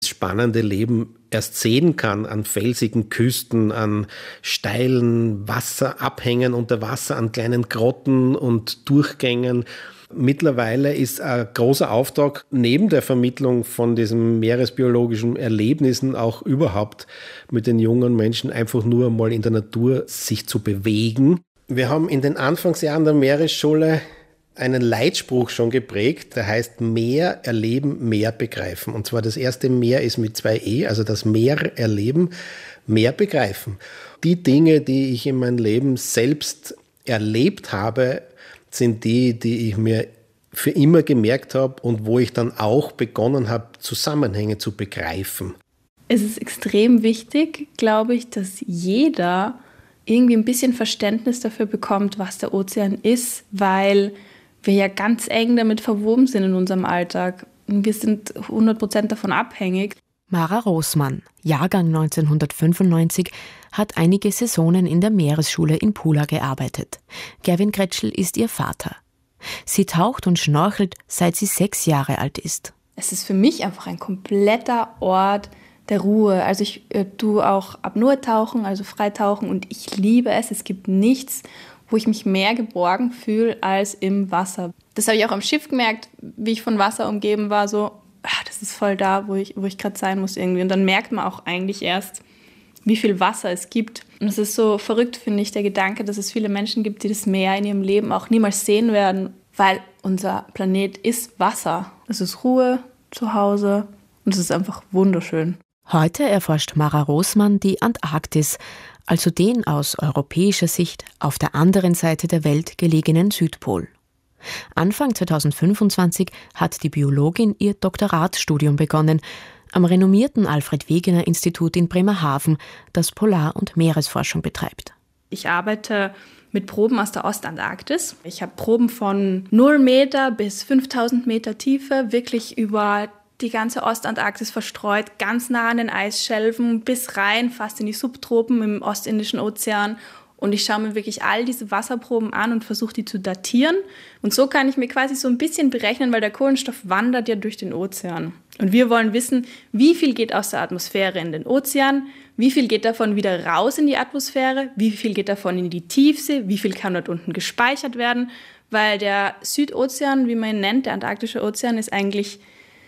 spannende Leben erst sehen kann an felsigen Küsten, an steilen Wasserabhängen unter Wasser, an kleinen Grotten und Durchgängen. Mittlerweile ist ein großer Auftrag neben der Vermittlung von diesen meeresbiologischen Erlebnissen auch überhaupt mit den jungen Menschen einfach nur mal in der Natur sich zu bewegen. Wir haben in den Anfangsjahren der Meeresschule einen Leitspruch schon geprägt, der heißt Meer erleben, Meer begreifen. Und zwar das erste Meer ist mit 2 E, also das Meer erleben, Meer begreifen. Die Dinge, die ich in meinem Leben selbst erlebt habe, sind die ich mir für immer gemerkt habe und wo ich dann auch begonnen habe, Zusammenhänge zu begreifen. Es ist extrem wichtig, glaube ich, dass jeder irgendwie ein bisschen Verständnis dafür bekommt, was der Ozean ist, weil wir ja ganz eng damit verwoben sind in unserem Alltag. Wir sind 100% davon abhängig. Mara Roßmann, Jahrgang 1995, hat einige Saisonen in der Meeresschule in Pula gearbeitet. Gerwin Kretschl ist ihr Vater. Sie taucht und schnorchelt, seit sie 6 Jahre alt ist. Es ist für mich einfach ein kompletter Ort der Ruhe. Also ich tue auch Apnoe-Tauchen, also Freitauchen, und ich liebe es. Es gibt nichts, wo ich mich mehr geborgen fühle als im Wasser. Das habe ich auch am Schiff gemerkt, wie ich von Wasser umgeben war, so, das ist voll da, wo ich gerade sein muss irgendwie. Und dann merkt man auch eigentlich erst, wie viel Wasser es gibt. Und es ist so verrückt, finde ich, der Gedanke, dass es viele Menschen gibt, die das Meer in ihrem Leben auch niemals sehen werden, weil unser Planet ist Wasser. Es ist Ruhe, Zuhause und es ist einfach wunderschön. Heute erforscht Mara Roßmann die Antarktis, also den aus europäischer Sicht auf der anderen Seite der Welt gelegenen Südpol. Anfang 2025 hat die Biologin ihr Doktoratsstudium begonnen am renommierten Alfred-Wegener-Institut in Bremerhaven, das Polar- und Meeresforschung betreibt. Ich arbeite mit Proben aus der Ostantarktis. Ich habe Proben von 0 Meter bis 5000 Meter Tiefe, wirklich über die ganze Ostantarktis verstreut, ganz nah an den Eisschelfen, bis rein, fast in die Subtropen im Ostindischen Ozean. Und ich schaue mir wirklich all diese Wasserproben an und versuche die zu datieren. Und so kann ich mir quasi so ein bisschen berechnen, weil der Kohlenstoff wandert ja durch den Ozean. Und wir wollen wissen, wie viel geht aus der Atmosphäre in den Ozean, wie viel geht davon wieder raus in die Atmosphäre, wie viel geht davon in die Tiefsee, wie viel kann dort unten gespeichert werden. Weil der Südozean, wie man ihn nennt, der Antarktische Ozean, ist eigentlich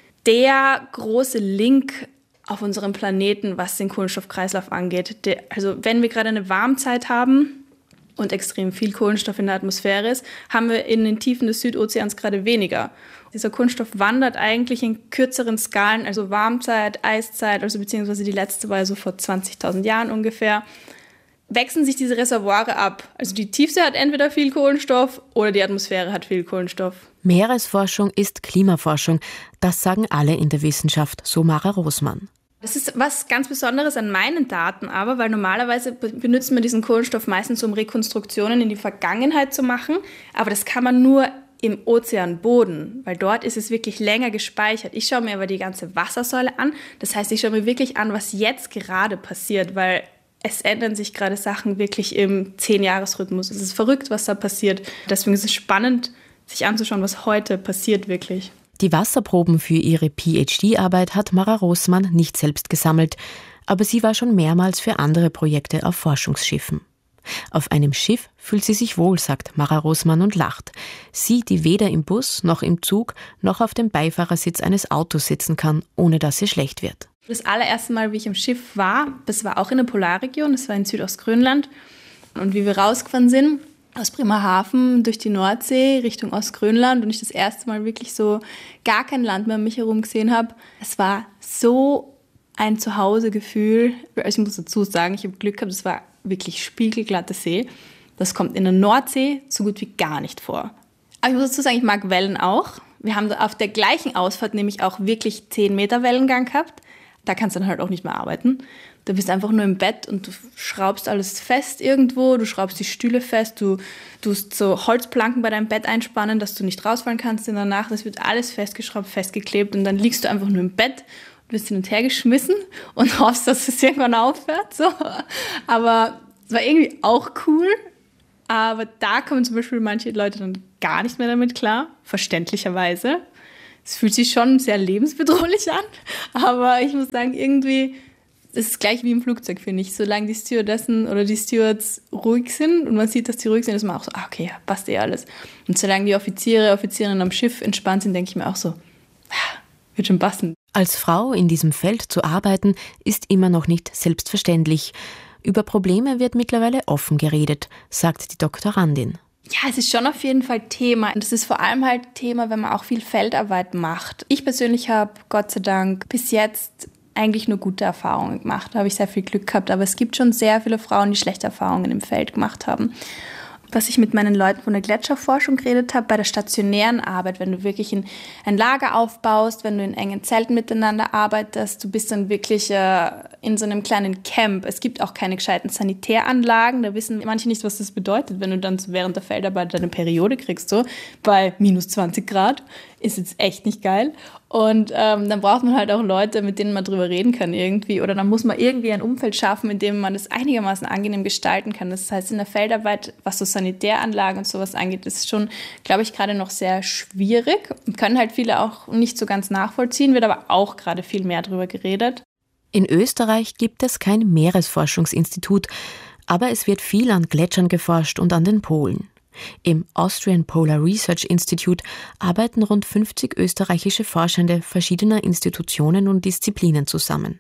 der große Link auf unserem Planeten, was den Kohlenstoffkreislauf angeht. Also wenn wir gerade eine Warmzeit haben und extrem viel Kohlenstoff in der Atmosphäre ist, haben wir in den Tiefen des Südozeans gerade weniger. Dieser Kohlenstoff wandert eigentlich in kürzeren Skalen, also Warmzeit, Eiszeit, also beziehungsweise die letzte war so vor 20.000 Jahren ungefähr, wechseln sich diese Reservoire ab. Also die Tiefsee hat entweder viel Kohlenstoff oder die Atmosphäre hat viel Kohlenstoff. Meeresforschung ist Klimaforschung. Das sagen alle in der Wissenschaft, so Mara Roßmann. Das ist was ganz Besonderes an meinen Daten aber, weil normalerweise benutzt man diesen Kohlenstoff meistens, um Rekonstruktionen in die Vergangenheit zu machen. Aber das kann man nur im Ozeanboden, weil dort ist es wirklich länger gespeichert. Ich schaue mir aber die ganze Wassersäule an. Das heißt, ich schaue mir wirklich an, was jetzt gerade passiert, weil es ändern sich gerade Sachen wirklich im 10-Jahres-Rhythmus. Es ist verrückt, was da passiert. Deswegen ist es spannend, sich anzuschauen, was heute passiert wirklich. Die Wasserproben für ihre PhD-Arbeit hat Mara Roßmann nicht selbst gesammelt, aber sie war schon mehrmals für andere Projekte auf Forschungsschiffen. Auf einem Schiff fühlt sie sich wohl, sagt Mara Roßmann und lacht. Sie, die weder im Bus noch im Zug noch auf dem Beifahrersitz eines Autos sitzen kann, ohne dass ihr schlecht wird. Das allererste Mal, wie ich im Schiff war, das war auch in der Polarregion, das war in Südostgrönland. Und wie wir rausgefahren sind, aus Bremerhaven durch die Nordsee Richtung Ostgrönland und ich das erste Mal wirklich so gar kein Land mehr um mich herum gesehen habe. Es war so ein Zuhausegefühl. Also ich muss dazu sagen, ich habe Glück gehabt, es war wirklich spiegelglatte See. Das kommt in der Nordsee so gut wie gar nicht vor. Aber ich muss dazu sagen, ich mag Wellen auch. Wir haben auf der gleichen Ausfahrt nämlich auch wirklich 10 Meter Wellengang gehabt. Da kannst du dann halt auch nicht mehr arbeiten. Du bist einfach nur im Bett und du schraubst alles fest irgendwo, du schraubst die Stühle fest, du tust so Holzplanken bei deinem Bett einspannen, dass du nicht rausfallen kannst in der Nacht. Das wird alles festgeschraubt, festgeklebt und dann liegst du einfach nur im Bett und wirst hin und her geschmissen und hoffst, dass es irgendwann aufhört. So. Aber es war irgendwie auch cool. Aber da kommen zum Beispiel manche Leute dann gar nicht mehr damit klar, verständlicherweise. Es fühlt sich schon sehr lebensbedrohlich an, aber ich muss sagen, irgendwie ist es gleich wie im Flugzeug, finde ich. Solange die Stewardessen oder die Stewards ruhig sind und man sieht, dass die ruhig sind, ist man auch so, okay, ja, passt alles. Und solange die Offizierinnen am Schiff entspannt sind, denke ich mir auch so, wird schon passen. Als Frau in diesem Feld zu arbeiten, ist immer noch nicht selbstverständlich. Über Probleme wird mittlerweile offen geredet, sagt die Doktorandin. Ja, es ist schon auf jeden Fall Thema. Und es ist vor allem halt Thema, wenn man auch viel Feldarbeit macht. Ich persönlich habe, Gott sei Dank, bis jetzt eigentlich nur gute Erfahrungen gemacht. Da habe ich sehr viel Glück gehabt. Aber es gibt schon sehr viele Frauen, die schlechte Erfahrungen im Feld gemacht haben. Was ich mit meinen Leuten von der Gletscherforschung geredet habe, bei der stationären Arbeit, wenn du wirklich ein Lager aufbaust, wenn du in engen Zelten miteinander arbeitest, du bist dann wirklich in so einem kleinen Camp. Es gibt auch keine gescheiten Sanitäranlagen, da wissen manche nicht, was das bedeutet, wenn du dann während der Feldarbeit deine Periode kriegst, so bei minus 20 Grad, ist jetzt echt nicht geil. Und dann braucht man halt auch Leute, mit denen man drüber reden kann irgendwie. Oder dann muss man irgendwie ein Umfeld schaffen, in dem man das einigermaßen angenehm gestalten kann. Das heißt, in der Feldarbeit, was so Sanitäranlagen und sowas angeht, ist schon, glaube ich, gerade noch sehr schwierig. Können halt viele auch nicht so ganz nachvollziehen, wird aber auch gerade viel mehr drüber geredet. In Österreich gibt es kein Meeresforschungsinstitut, aber es wird viel an Gletschern geforscht und an den Polen. Im Austrian Polar Research Institute arbeiten rund 50 österreichische Forschende verschiedener Institutionen und Disziplinen zusammen.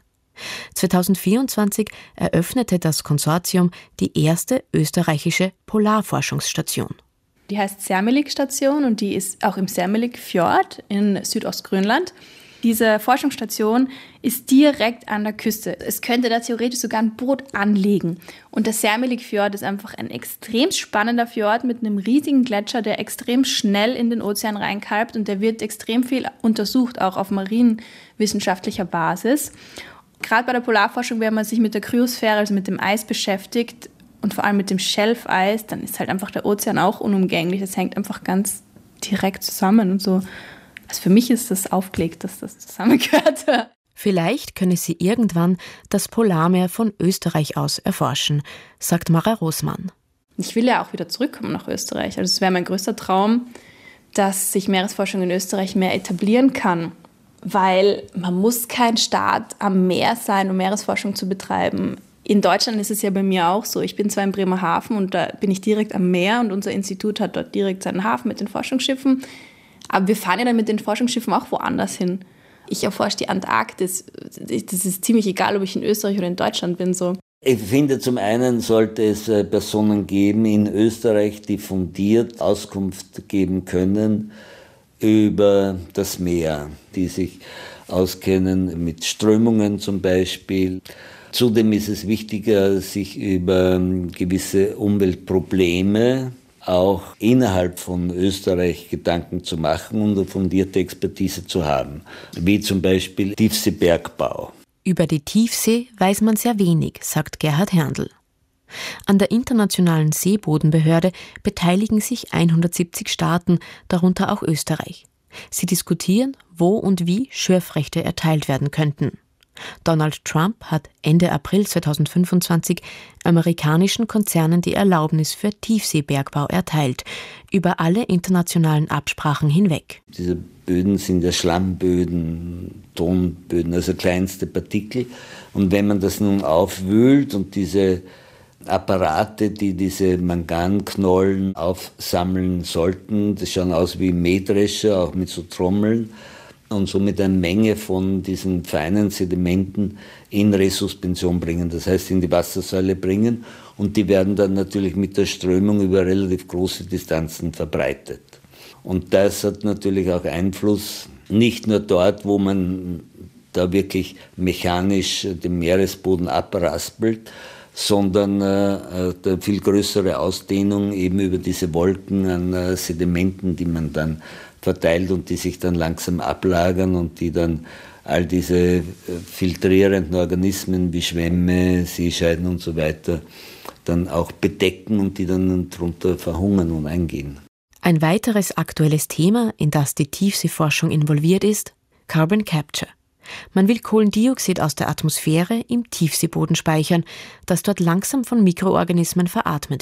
2024 eröffnete das Konsortium die erste österreichische Polarforschungsstation. Die heißt Sermelik-Station und die ist auch im Sermelik-Fjord in Südostgrönland. Diese Forschungsstation ist direkt an der Küste. Es könnte da theoretisch sogar ein Boot anlegen. Und der Sermelik-Fjord ist einfach ein extrem spannender Fjord mit einem riesigen Gletscher, der extrem schnell in den Ozean reinkalbt. Und der wird extrem viel untersucht, auch auf marinenwissenschaftlicher Basis. Gerade bei der Polarforschung, wenn man sich mit der Kryosphäre, also mit dem Eis beschäftigt und vor allem mit dem Schelfeis, dann ist halt einfach der Ozean auch unumgänglich. Das hängt einfach ganz direkt zusammen und so. Also für mich ist das aufgelegt, dass das zusammengehört. Vielleicht könne sie irgendwann das Polarmeer von Österreich aus erforschen, sagt Mara Rosmann. Ich will ja auch wieder zurückkommen nach Österreich. Also es wäre mein größter Traum, dass sich Meeresforschung in Österreich mehr etablieren kann. Weil man muss kein Staat am Meer sein, um Meeresforschung zu betreiben. In Deutschland ist es ja bei mir auch so. Ich bin zwar in Bremerhaven und da bin ich direkt am Meer und unser Institut hat dort direkt seinen Hafen mit den Forschungsschiffen. Aber wir fahren ja dann mit den Forschungsschiffen auch woanders hin. Ich erforsche die Antarktis. Das ist ziemlich egal, ob ich in Österreich oder in Deutschland bin. So. Ich finde, zum einen sollte es Personen geben in Österreich, die fundiert Auskunft geben können über das Meer, die sich auskennen mit Strömungen zum Beispiel. Zudem ist es wichtiger, sich über gewisse Umweltprobleme auch innerhalb von Österreich Gedanken zu machen und eine fundierte Expertise zu haben, wie zum Beispiel Tiefseebergbau. Über die Tiefsee weiß man sehr wenig, sagt Gerhard Herndl. An der Internationalen Seebodenbehörde beteiligen sich 170 Staaten, darunter auch Österreich. Sie diskutieren, wo und wie Schürfrechte erteilt werden könnten. Donald Trump hat Ende April 2025 amerikanischen Konzernen die Erlaubnis für Tiefseebergbau erteilt, über alle internationalen Absprachen hinweg. Diese Böden sind ja Schlammböden, Tonböden, also kleinste Partikel. Und wenn man das nun aufwühlt und diese Apparate, die diese Manganknollen aufsammeln sollten, das schauen aus wie Mähdrescher, auch mit so Trommeln, und somit eine Menge von diesen feinen Sedimenten in Resuspension bringen, das heißt in die Wassersäule bringen, und die werden dann natürlich mit der Strömung über relativ große Distanzen verbreitet. Und das hat natürlich auch Einfluss, nicht nur dort, wo man da wirklich mechanisch den Meeresboden abraspelt, sondern der viel größere Ausdehnung eben über diese Wolken an Sedimenten, die man dann verteilt und die sich dann langsam ablagern und die dann all diese filtrierenden Organismen wie Schwämme, Seescheiden und so weiter dann auch bedecken und die dann darunter verhungern und eingehen. Ein weiteres aktuelles Thema, in das die Tiefseeforschung involviert ist, Carbon Capture. Man will Kohlendioxid aus der Atmosphäre im Tiefseeboden speichern, das dort langsam von Mikroorganismen veratmet wird.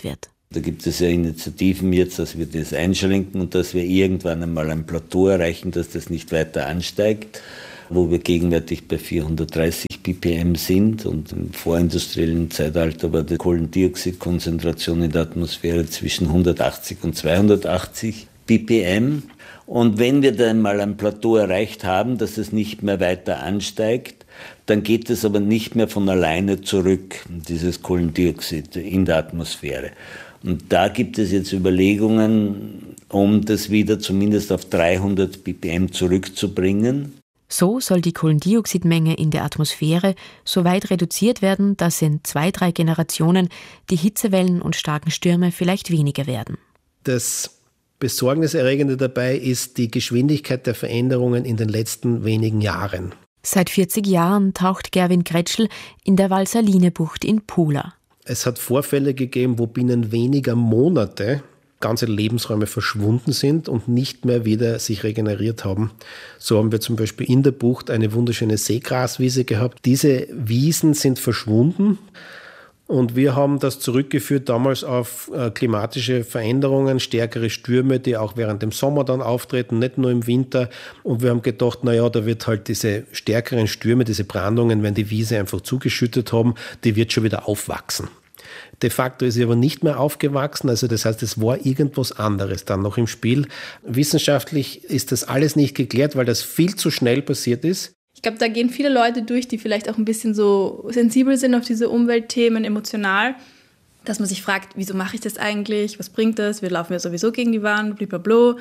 Da gibt es ja Initiativen jetzt, dass wir das einschränken und dass wir irgendwann einmal ein Plateau erreichen, dass das nicht weiter ansteigt, wo wir gegenwärtig bei 430 ppm sind und im vorindustriellen Zeitalter war die Kohlendioxidkonzentration in der Atmosphäre zwischen 180 und 280 ppm. Und wenn wir dann mal ein Plateau erreicht haben, dass es nicht mehr weiter ansteigt, dann geht es aber nicht mehr von alleine zurück, dieses Kohlendioxid in der Atmosphäre. Und da gibt es jetzt Überlegungen, um das wieder zumindest auf 300 ppm zurückzubringen. So soll die Kohlendioxidmenge in der Atmosphäre so weit reduziert werden, dass in 2-3 Generationen die Hitzewellen und starken Stürme vielleicht weniger werden. Das Besorgniserregende dabei ist die Geschwindigkeit der Veränderungen in den letzten wenigen Jahren. Seit 40 Jahren taucht Gerwin Kretschl in der Valsaline-Bucht in Pula. Es hat Vorfälle gegeben, wo binnen weniger Monate ganze Lebensräume verschwunden sind und nicht mehr wieder sich regeneriert haben. So haben wir zum Beispiel in der Bucht eine wunderschöne Seegraswiese gehabt. Diese Wiesen sind verschwunden und wir haben das zurückgeführt damals auf klimatische Veränderungen, stärkere Stürme, die auch während dem Sommer dann auftreten, nicht nur im Winter. Und wir haben gedacht, da wird halt diese stärkeren Stürme, diese Brandungen, wenn die Wiese einfach zugeschüttet haben, die wird schon wieder aufwachsen. De facto ist sie aber nicht mehr aufgewachsen, also das heißt, es war irgendwas anderes dann noch im Spiel. Wissenschaftlich ist das alles nicht geklärt, weil das viel zu schnell passiert ist. Ich glaube, da gehen viele Leute durch, die vielleicht auch ein bisschen so sensibel sind auf diese Umweltthemen, emotional, dass man sich fragt, wieso mache ich das eigentlich, was bringt das, wir laufen ja sowieso gegen die Wand, blablabla.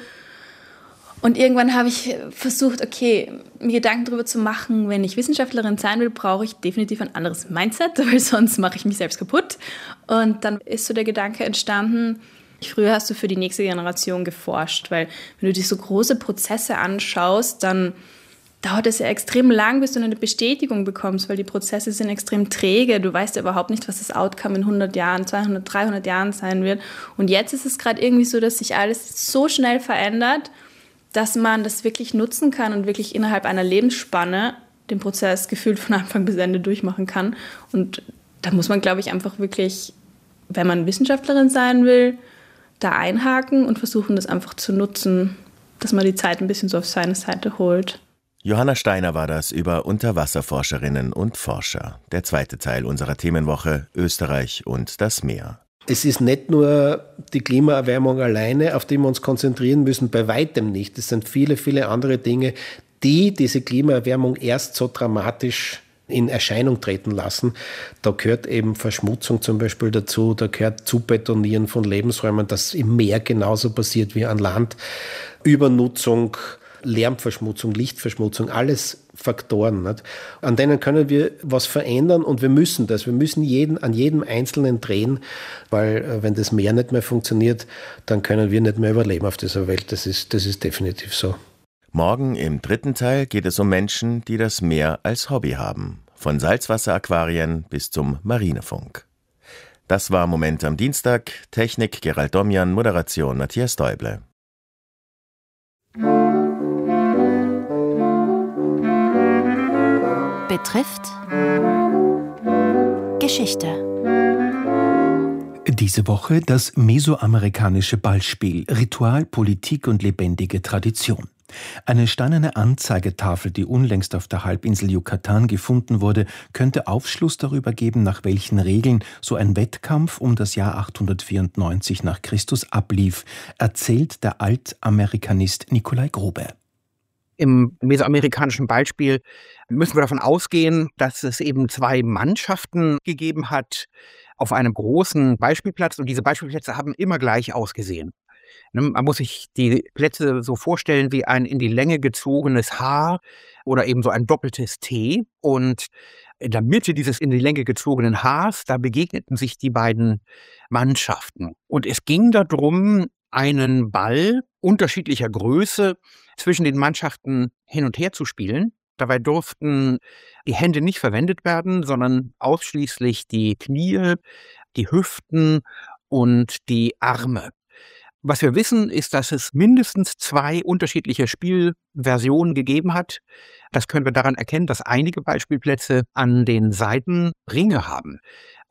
Und irgendwann habe ich versucht, mir Gedanken darüber zu machen, wenn ich Wissenschaftlerin sein will, brauche ich definitiv ein anderes Mindset, weil sonst mache ich mich selbst kaputt. Und dann ist so der Gedanke entstanden, früher hast du für die nächste Generation geforscht, weil wenn du dir so große Prozesse anschaust, dann dauert es ja extrem lang, bis du eine Bestätigung bekommst, weil die Prozesse sind extrem träge. Du weißt ja überhaupt nicht, was das Outcome in 100 Jahren, 200, 300 Jahren sein wird. Und jetzt ist es gerade irgendwie so, dass sich alles so schnell verändert, dass man das wirklich nutzen kann und wirklich innerhalb einer Lebensspanne den Prozess gefühlt von Anfang bis Ende durchmachen kann. Und da muss man, glaube ich, einfach wirklich, wenn man Wissenschaftlerin sein will, da einhaken und versuchen, das einfach zu nutzen, dass man die Zeit ein bisschen so auf seine Seite holt. Johanna Steiner war das über Unterwasserforscherinnen und Forscher. Der zweite Teil unserer Themenwoche Österreich und das Meer. Es ist nicht nur die Klimaerwärmung alleine, auf die wir uns konzentrieren müssen, bei weitem nicht. Es sind viele, viele andere Dinge, die diese Klimaerwärmung erst so dramatisch in Erscheinung treten lassen. Da gehört eben Verschmutzung zum Beispiel dazu, da gehört Zubetonieren von Lebensräumen, das im Meer genauso passiert wie an Land, Übernutzung, Lärmverschmutzung, Lichtverschmutzung, alles Faktoren. Nicht? An denen können wir was verändern und wir müssen das. Wir müssen an jedem Einzelnen drehen, weil wenn das Meer nicht mehr funktioniert, dann können wir nicht mehr überleben auf dieser Welt. Das ist definitiv so. Morgen im dritten Teil geht es um Menschen, die das Meer als Hobby haben. Von Salzwasseraquarien bis zum Marinefunk. Das war Moment am Dienstag. Technik Gerald Domjan, Moderation Matthias Däuble. Betrifft Geschichte. Diese Woche das mesoamerikanische Ballspiel, Ritual, Politik und lebendige Tradition. Eine steinerne Anzeigetafel, die unlängst auf der Halbinsel Yucatan gefunden wurde, könnte Aufschluss darüber geben, nach welchen Regeln so ein Wettkampf um das Jahr 894 nach Christus ablief, erzählt der Altamerikanist Nikolai Grube. Im mesoamerikanischen Ballspiel müssen wir davon ausgehen, dass es eben 2 Mannschaften gegeben hat auf einem großen Ballspielplatz. Und diese Ballspielplätze haben immer gleich ausgesehen. Man muss sich die Plätze so vorstellen wie ein in die Länge gezogenes H oder eben so ein doppeltes T. Und in der Mitte dieses in die Länge gezogenen Hs, da begegneten sich die beiden Mannschaften. Und es ging darum, einen Ball unterschiedlicher Größe zwischen den Mannschaften hin und her zu spielen. Dabei durften die Hände nicht verwendet werden, sondern ausschließlich die Knie, die Hüften und die Arme. Was wir wissen, ist, dass es mindestens 2 unterschiedliche Spielversionen gegeben hat. Das können wir daran erkennen, dass einige Beispielplätze an den Seiten Ringe haben.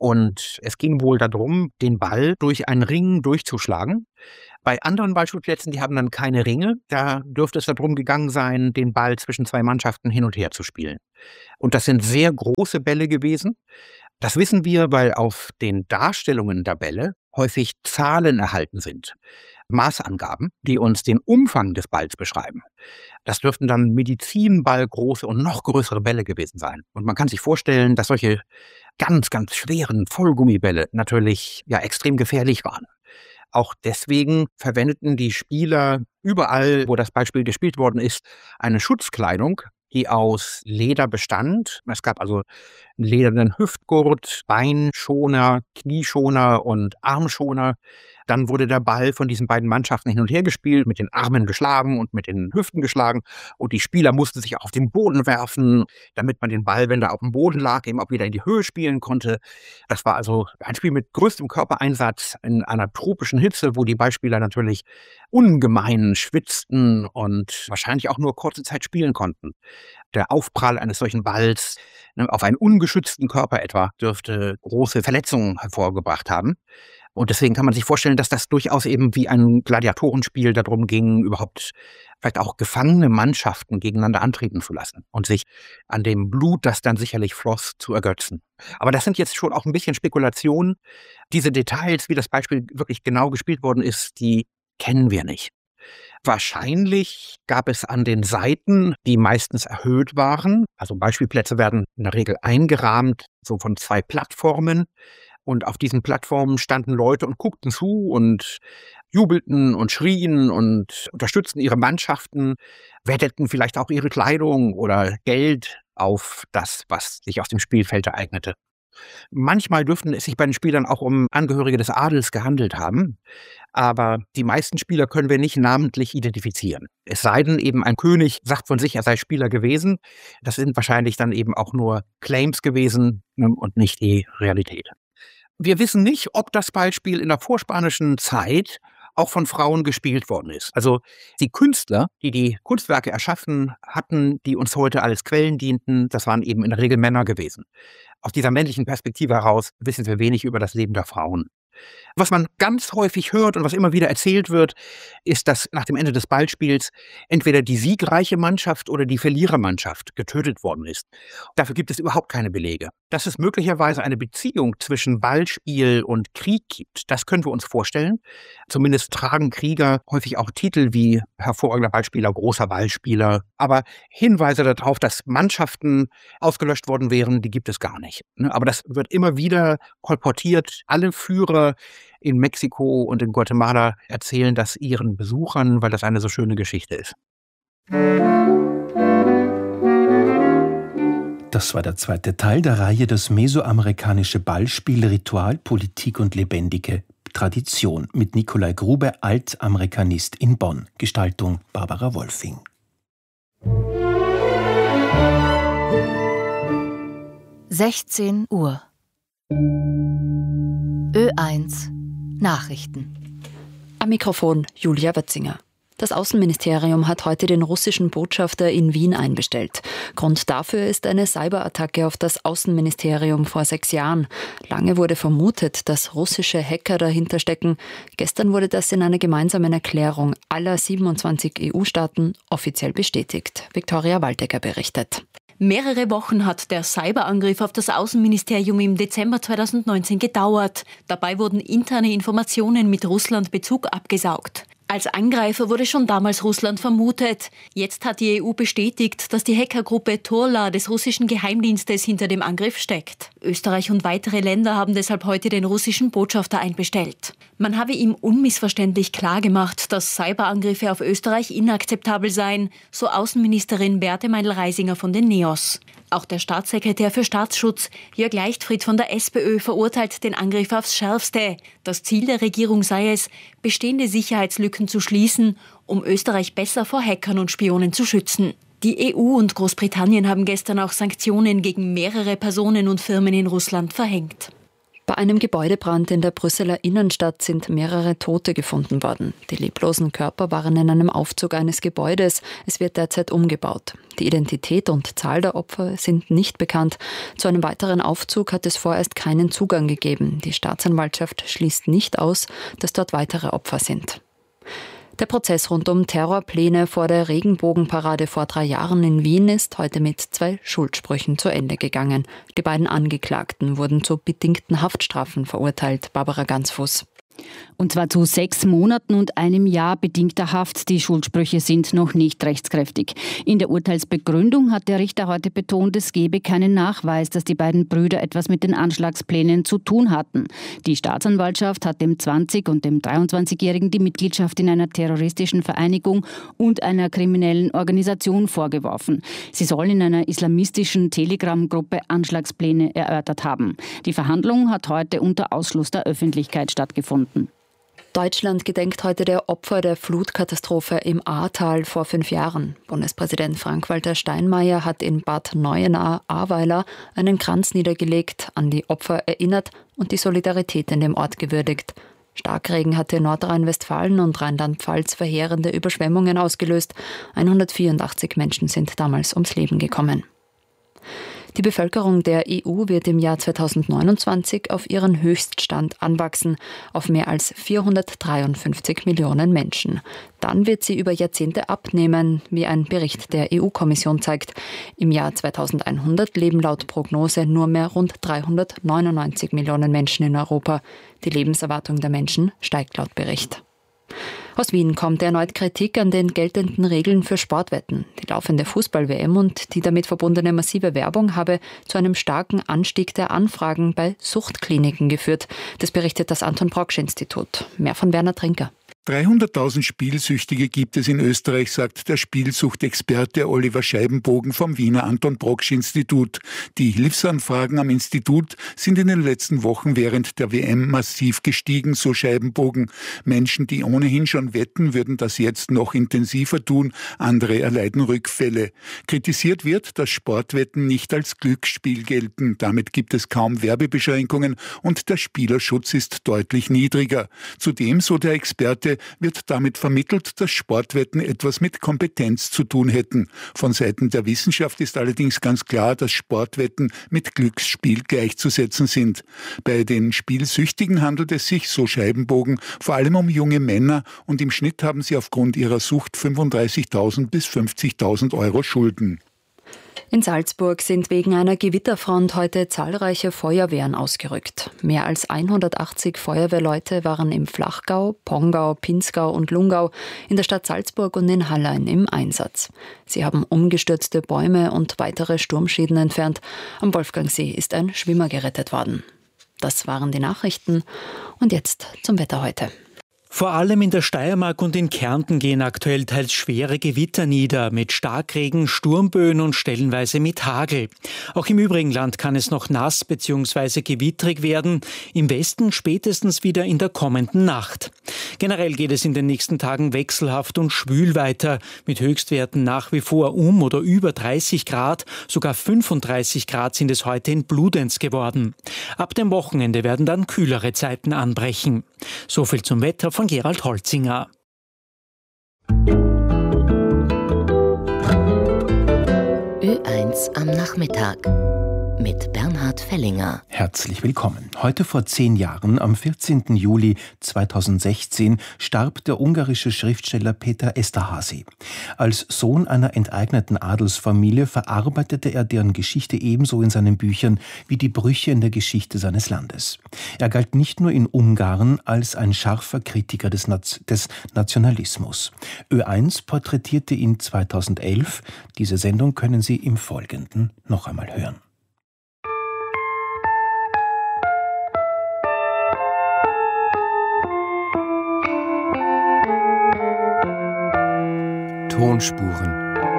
Und es ging wohl darum, den Ball durch einen Ring durchzuschlagen. Bei anderen Beispielplätzen, die haben dann keine Ringe, da dürfte es darum gegangen sein, den Ball zwischen 2 Mannschaften hin und her zu spielen. Und das sind sehr große Bälle gewesen. Das wissen wir, weil auf den Darstellungen der Bälle häufig Zahlen erhalten sind. Maßangaben, die uns den Umfang des Balls beschreiben. Das dürften dann medizinballgroße und noch größere Bälle gewesen sein. Und man kann sich vorstellen, dass solche ganz, ganz schweren Vollgummibälle natürlich extrem gefährlich waren. Auch deswegen verwendeten die Spieler überall, wo das Beispiel gespielt worden ist, eine Schutzkleidung, die aus Leder bestand. Es gab also einen ledernen Hüftgurt, Beinschoner, Knieschoner und Armschoner. Dann wurde der Ball von diesen beiden Mannschaften hin und her gespielt, mit den Armen geschlagen und mit den Hüften geschlagen. Und die Spieler mussten sich auch auf den Boden werfen, damit man den Ball, wenn der auf dem Boden lag, eben auch wieder in die Höhe spielen konnte. Das war also ein Spiel mit größtem Körpereinsatz in einer tropischen Hitze, wo die Ballspieler natürlich ungemein schwitzten und wahrscheinlich auch nur kurze Zeit spielen konnten. Der Aufprall eines solchen Balls auf einen ungeschützten Körper etwa dürfte große Verletzungen hervorgebracht haben. Und deswegen kann man sich vorstellen, dass das durchaus eben wie ein Gladiatorenspiel darum ging, überhaupt vielleicht auch gefangene Mannschaften gegeneinander antreten zu lassen und sich an dem Blut, das dann sicherlich floss, zu ergötzen. Aber das sind jetzt schon auch ein bisschen Spekulationen. Diese Details, wie das Beispiel wirklich genau gespielt worden ist, die kennen wir nicht. Wahrscheinlich gab es an den Seiten, die meistens erhöht waren, also Beispielplätze werden in der Regel eingerahmt, so von 2 Plattformen. Und auf diesen Plattformen standen Leute und guckten zu und jubelten und schrien und unterstützten ihre Mannschaften, wetteten vielleicht auch ihre Kleidung oder Geld auf das, was sich auf dem Spielfeld ereignete. Manchmal dürften es sich bei den Spielern auch um Angehörige des Adels gehandelt haben, aber die meisten Spieler können wir nicht namentlich identifizieren. Es sei denn, eben ein König sagt von sich, er sei Spieler gewesen. Das sind wahrscheinlich dann eben auch nur Claims gewesen und nicht die Realität. Wir wissen nicht, ob das Beispiel in der vorspanischen Zeit auch von Frauen gespielt worden ist. Also die Künstler, die die Kunstwerke erschaffen hatten, die uns heute als Quellen dienten, das waren eben in der Regel Männer gewesen. Aus dieser männlichen Perspektive heraus wissen wir wenig über das Leben der Frauen. Was man ganz häufig hört und was immer wieder erzählt wird, ist, dass nach dem Ende des Ballspiels entweder die siegreiche Mannschaft oder die Verlierermannschaft getötet worden ist. Dafür gibt es überhaupt keine Belege. Dass es möglicherweise eine Beziehung zwischen Ballspiel und Krieg gibt, das können wir uns vorstellen. Zumindest tragen Krieger häufig auch Titel wie hervorragender Ballspieler, großer Ballspieler. Aber Hinweise darauf, dass Mannschaften ausgelöscht worden wären, die gibt es gar nicht. Aber das wird immer wieder kolportiert. Alle Führer in Mexiko und in Guatemala erzählen das ihren Besuchern, weil das eine so schöne Geschichte ist. Das war der 2. Teil der Reihe Das mesoamerikanische Ballspiel Ritual, Politik und lebendige Tradition mit Nikolai Grube, Altamerikanist in Bonn. Gestaltung Barbara Wolfing. Uhr. Ö1 Nachrichten. Am Mikrofon Julia Wötzinger. Das Außenministerium hat heute den russischen Botschafter in Wien einbestellt. Grund dafür ist eine Cyberattacke auf das Außenministerium vor 6 Jahren. Lange wurde vermutet, dass russische Hacker dahinter stecken. Gestern wurde das in einer gemeinsamen Erklärung aller 27 EU-Staaten offiziell bestätigt. Viktoria Waldecker berichtet. Mehrere Wochen hat der Cyberangriff auf das Außenministerium im Dezember 2019 gedauert. Dabei wurden interne Informationen mit Russland-Bezug abgesaugt. Als Angreifer wurde schon damals Russland vermutet. Jetzt hat die EU bestätigt, dass die Hackergruppe Turla des russischen Geheimdienstes hinter dem Angriff steckt. Österreich und weitere Länder haben deshalb heute den russischen Botschafter einbestellt. Man habe ihm unmissverständlich klargemacht, dass Cyberangriffe auf Österreich inakzeptabel seien, so Außenministerin Beate Meindl-Reisinger von den NEOS. Auch der Staatssekretär für Staatsschutz, Jörg Leichtfried von der SPÖ, verurteilt den Angriff aufs Schärfste. Das Ziel der Regierung sei es, bestehende Sicherheitslücken zu schließen, um Österreich besser vor Hackern und Spionen zu schützen. Die EU und Großbritannien haben gestern auch Sanktionen gegen mehrere Personen und Firmen in Russland verhängt. Bei einem Gebäudebrand in der Brüsseler Innenstadt sind mehrere Tote gefunden worden. Die leblosen Körper waren in einem Aufzug eines Gebäudes. Es wird derzeit umgebaut. Die Identität und Zahl der Opfer sind nicht bekannt. Zu einem weiteren Aufzug hat es vorerst keinen Zugang gegeben. Die Staatsanwaltschaft schließt nicht aus, dass dort weitere Opfer sind. Der Prozess rund um Terrorpläne vor der Regenbogenparade vor 3 Jahren in Wien ist heute mit 2 Schuldsprüchen zu Ende gegangen. Die beiden Angeklagten wurden zu bedingten Haftstrafen verurteilt. Barbara Gansfuß. Und zwar zu 6 Monaten und 1 Jahr bedingter Haft. Die Schuldsprüche sind noch nicht rechtskräftig. In der Urteilsbegründung hat der Richter heute betont, es gebe keinen Nachweis, dass die beiden Brüder etwas mit den Anschlagsplänen zu tun hatten. Die Staatsanwaltschaft hat dem 20- und dem 23-Jährigen die Mitgliedschaft in einer terroristischen Vereinigung und einer kriminellen Organisation vorgeworfen. Sie sollen in einer islamistischen Telegram-Gruppe Anschlagspläne erörtert haben. Die Verhandlung hat heute unter Ausschluss der Öffentlichkeit stattgefunden. Deutschland gedenkt heute der Opfer der Flutkatastrophe im Ahrtal vor 5 Jahren. Bundespräsident Frank-Walter Steinmeier hat in Bad Neuenahr-Ahrweiler einen Kranz niedergelegt, an die Opfer erinnert und die Solidarität in dem Ort gewürdigt. Starkregen hatte in Nordrhein-Westfalen und Rheinland-Pfalz verheerende Überschwemmungen ausgelöst. 184 Menschen sind damals ums Leben gekommen. Die Bevölkerung der EU wird im Jahr 2029 auf ihren Höchststand anwachsen, auf mehr als 453 Millionen Menschen. Dann wird sie über Jahrzehnte abnehmen, wie ein Bericht der EU-Kommission zeigt. Im Jahr 2100 leben laut Prognose nur mehr rund 399 Millionen Menschen in Europa. Die Lebenserwartung der Menschen steigt laut Bericht. Aus Wien kommt erneut Kritik an den geltenden Regeln für Sportwetten. Die laufende Fußball-WM und die damit verbundene massive Werbung habe zu einem starken Anstieg der Anfragen bei Suchtkliniken geführt. Das berichtet das Anton-Proksch-Institut. Mehr von Werner Trinker. 300.000 Spielsüchtige gibt es in Österreich, sagt der Spielsuchtexperte Oliver Scheibenbogen vom Wiener Anton-Proksch-Institut. Die Hilfsanfragen am Institut sind in den letzten Wochen während der WM massiv gestiegen, so Scheibenbogen. Menschen, die ohnehin schon wetten, würden das jetzt noch intensiver tun. Andere erleiden Rückfälle. Kritisiert wird, dass Sportwetten nicht als Glücksspiel gelten. Damit gibt es kaum Werbebeschränkungen und der Spielerschutz ist deutlich niedriger. Zudem, so der Experte, wird damit vermittelt, dass Sportwetten etwas mit Kompetenz zu tun hätten. Von Seiten der Wissenschaft ist allerdings ganz klar, dass Sportwetten mit Glücksspiel gleichzusetzen sind. Bei den Spielsüchtigen handelt es sich, so Scheibenbogen, vor allem um junge Männer und im Schnitt haben sie aufgrund ihrer Sucht 35.000 bis 50.000 Euro Schulden. In Salzburg sind wegen einer Gewitterfront heute zahlreiche Feuerwehren ausgerückt. Mehr als 180 Feuerwehrleute waren im Flachgau, Pongau, Pinzgau und Lungau, in der Stadt Salzburg und in Hallein im Einsatz. Sie haben umgestürzte Bäume und weitere Sturmschäden entfernt. Am Wolfgangsee ist ein Schwimmer gerettet worden. Das waren die Nachrichten. Und jetzt zum Wetter heute. Vor allem in der Steiermark und in Kärnten gehen aktuell teils schwere Gewitter nieder, mit Starkregen, Sturmböen und stellenweise mit Hagel. Auch im übrigen Land kann es noch nass bzw. gewittrig werden, im Westen spätestens wieder in der kommenden Nacht. Generell geht es in den nächsten Tagen wechselhaft und schwül weiter, mit Höchstwerten nach wie vor um oder über 30 Grad, sogar 35 Grad sind es heute in Bludenz geworden. Ab dem Wochenende werden dann kühlere Zeiten anbrechen. So viel zum Wetter von Gerald Holzinger. Ö1 am Nachmittag mit Bernhard Fellinger. Herzlich willkommen. Heute vor 10 Jahren, am 14. Juli 2016, starb der ungarische Schriftsteller Péter Eszterházy. Als Sohn einer enteigneten Adelsfamilie verarbeitete er deren Geschichte ebenso in seinen Büchern wie die Brüche in der Geschichte seines Landes. Er galt nicht nur in Ungarn als ein scharfer Kritiker des Nationalismus. Ö1 porträtierte ihn 2011. Diese Sendung können Sie im Folgenden noch einmal hören. Tonspuren.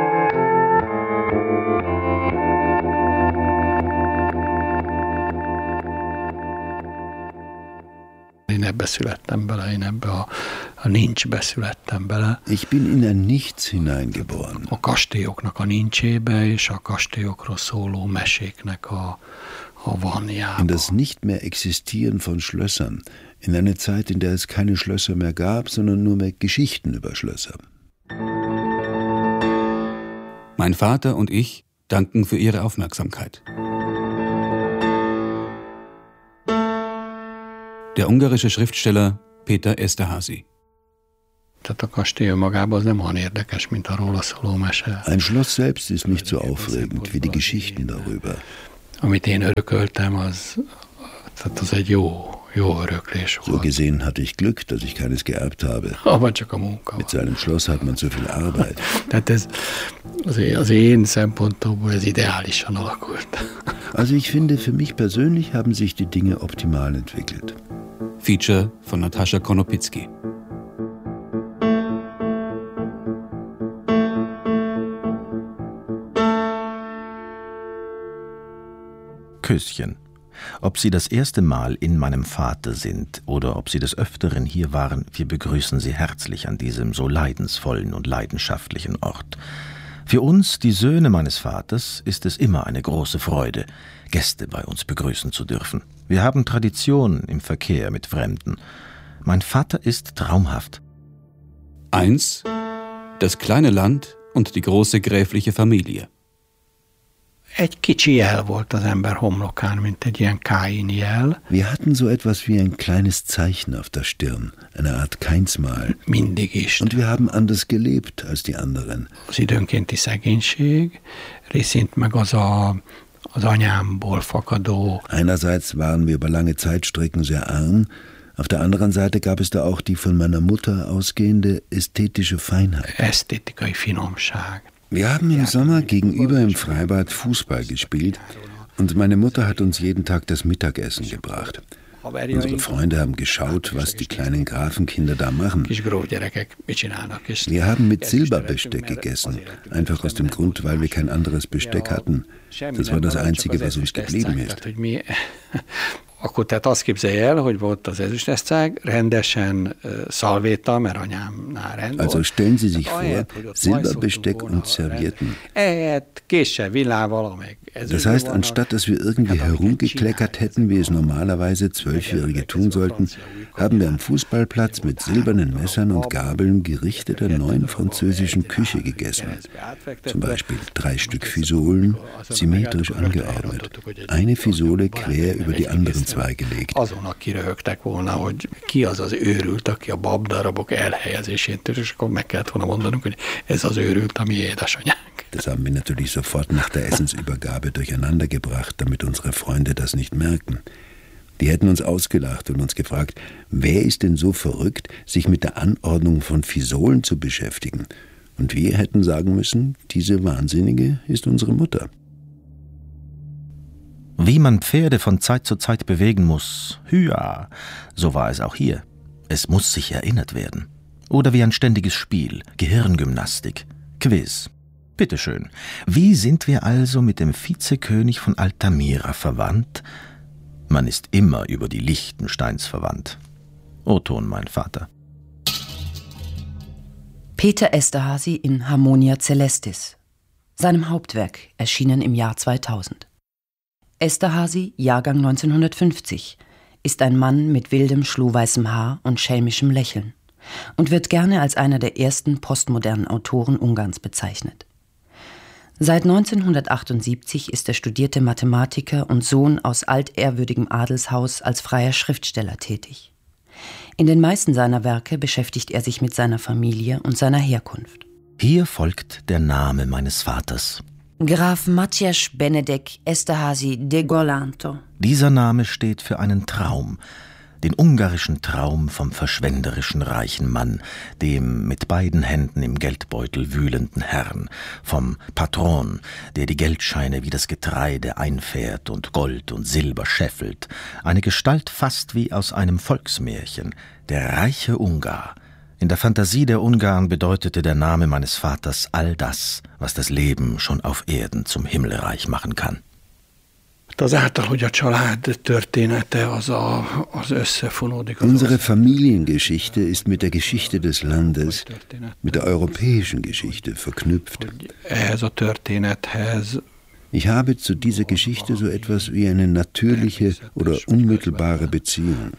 Én ebbe születtem bele, én ebbe a nincsbe születtem bele. Ich bin in ein Nichts hineingeboren. A kastélyoknak a nincsébe és a kastélyokról szóló meséknek a In das Nicht-mehr-Existieren von Schlössern, in eine Zeit, in der es keine Schlösser mehr gab, sondern nur mehr Geschichten über Schlösser. Mein Vater und ich danken für Ihre Aufmerksamkeit. Der ungarische Schriftsteller Péter Esterházy. Ein Schloss selbst ist nicht so aufregend wie die Geschichten darüber. So gesehen hatte ich Glück, dass ich keines geerbt habe. Mit seinem Schloss hat man so viel Arbeit. Also ich finde, für mich persönlich haben sich die Dinge optimal entwickelt. Feature von Natascha Konopitsky. Küsschen. Ob Sie das erste Mal in meinem Vater sind oder ob Sie des Öfteren hier waren, wir begrüßen Sie herzlich an diesem so leidensvollen und leidenschaftlichen Ort. Für uns, die Söhne meines Vaters, ist es immer eine große Freude, Gäste bei uns begrüßen zu dürfen. Wir haben Tradition im Verkehr mit Fremden. Mein Vater ist traumhaft. 1. Das kleine Land und die große gräfliche Familie. Wir hatten so etwas wie ein kleines Zeichen auf der Stirn, eine Art Keinsmal. Und wir haben anders gelebt als die anderen. Einerseits waren wir über lange Zeitstrecken sehr arm, auf der anderen Seite gab es da auch die von meiner Mutter ausgehende ästhetische Feinheit. Wir haben im Sommer gegenüber im Freibad Fußball gespielt und meine Mutter hat uns jeden Tag das Mittagessen gebracht. Unsere Freunde haben geschaut, was die kleinen Grafenkinder da machen. Wir haben mit Silberbesteck gegessen, einfach aus dem Grund, weil wir kein anderes Besteck hatten. Das war das Einzige, was uns geblieben ist. Akkor tehát azt képzelje el, hogy volt az ezüsteszcág, rendesen szalvéta, mert anyámnál rend volt. Also stellen Sie sich vor, Silberbesteck und Servietten. Késsel, villával, meg Das heißt, anstatt dass wir irgendwie herumgekleckert hätten, wie es normalerweise 12-Jährige tun sollten, haben wir am Fußballplatz mit silbernen Messern und Gabeln Gerichte der neuen französischen Küche gegessen. Zum Beispiel 3 Stück Fisolen, symmetrisch angeordnet. Eine Fisole quer über die anderen 2 gelegt. Azonnak kiröhögtek volna, hogy ki az az őrült, aki a babdarabok elhelyezésén tör, és akkor meg kellett volna mondanunk, hogy ez az őrült, a mi édesanyánk. Das haben wir natürlich sofort nach der Essensübergabe durcheinander gebracht, damit unsere Freunde das nicht merken. Die hätten uns ausgelacht und uns gefragt, wer ist denn so verrückt, sich mit der Anordnung von Fisolen zu beschäftigen? Und wir hätten sagen müssen, diese Wahnsinnige ist unsere Mutter. Wie man Pferde von Zeit zu Zeit bewegen muss, hüa, so war es auch hier. Es muss sich erinnert werden. Oder wie ein ständiges Spiel, Gehirngymnastik, Quiz. Bitteschön, wie sind wir also mit dem Vizekönig von Altamira verwandt? Man ist immer über die Liechtensteins verwandt. O-Ton, mein Vater. Péter Esterházy in Harmonia Celestis, seinem Hauptwerk, erschienen im Jahr 2000. Esterházy, Jahrgang 1950, ist ein Mann mit wildem, schlohweißem Haar und schelmischem Lächeln und wird gerne als einer der ersten postmodernen Autoren Ungarns bezeichnet. Seit 1978 ist der studierte Mathematiker und Sohn aus altehrwürdigem Adelshaus als freier Schriftsteller tätig. In den meisten seiner Werke beschäftigt er sich mit seiner Familie und seiner Herkunft. Hier folgt der Name meines Vaters. Graf Maciej Benedek Esterházy de Golanto. Dieser Name steht für einen Traum, den ungarischen Traum vom verschwenderischen reichen Mann, dem mit beiden Händen im Geldbeutel wühlenden Herrn, vom Patron, der die Geldscheine wie das Getreide einfährt und Gold und Silber scheffelt, eine Gestalt fast wie aus einem Volksmärchen, der reiche Ungar. In der Fantasie der Ungarn bedeutete der Name meines Vaters all das, was das Leben schon auf Erden zum Himmelreich machen kann. Unsere Familiengeschichte ist mit der Geschichte des Landes, mit der europäischen Geschichte verknüpft. Ich habe zu dieser Geschichte so etwas wie eine natürliche oder unmittelbare Beziehung.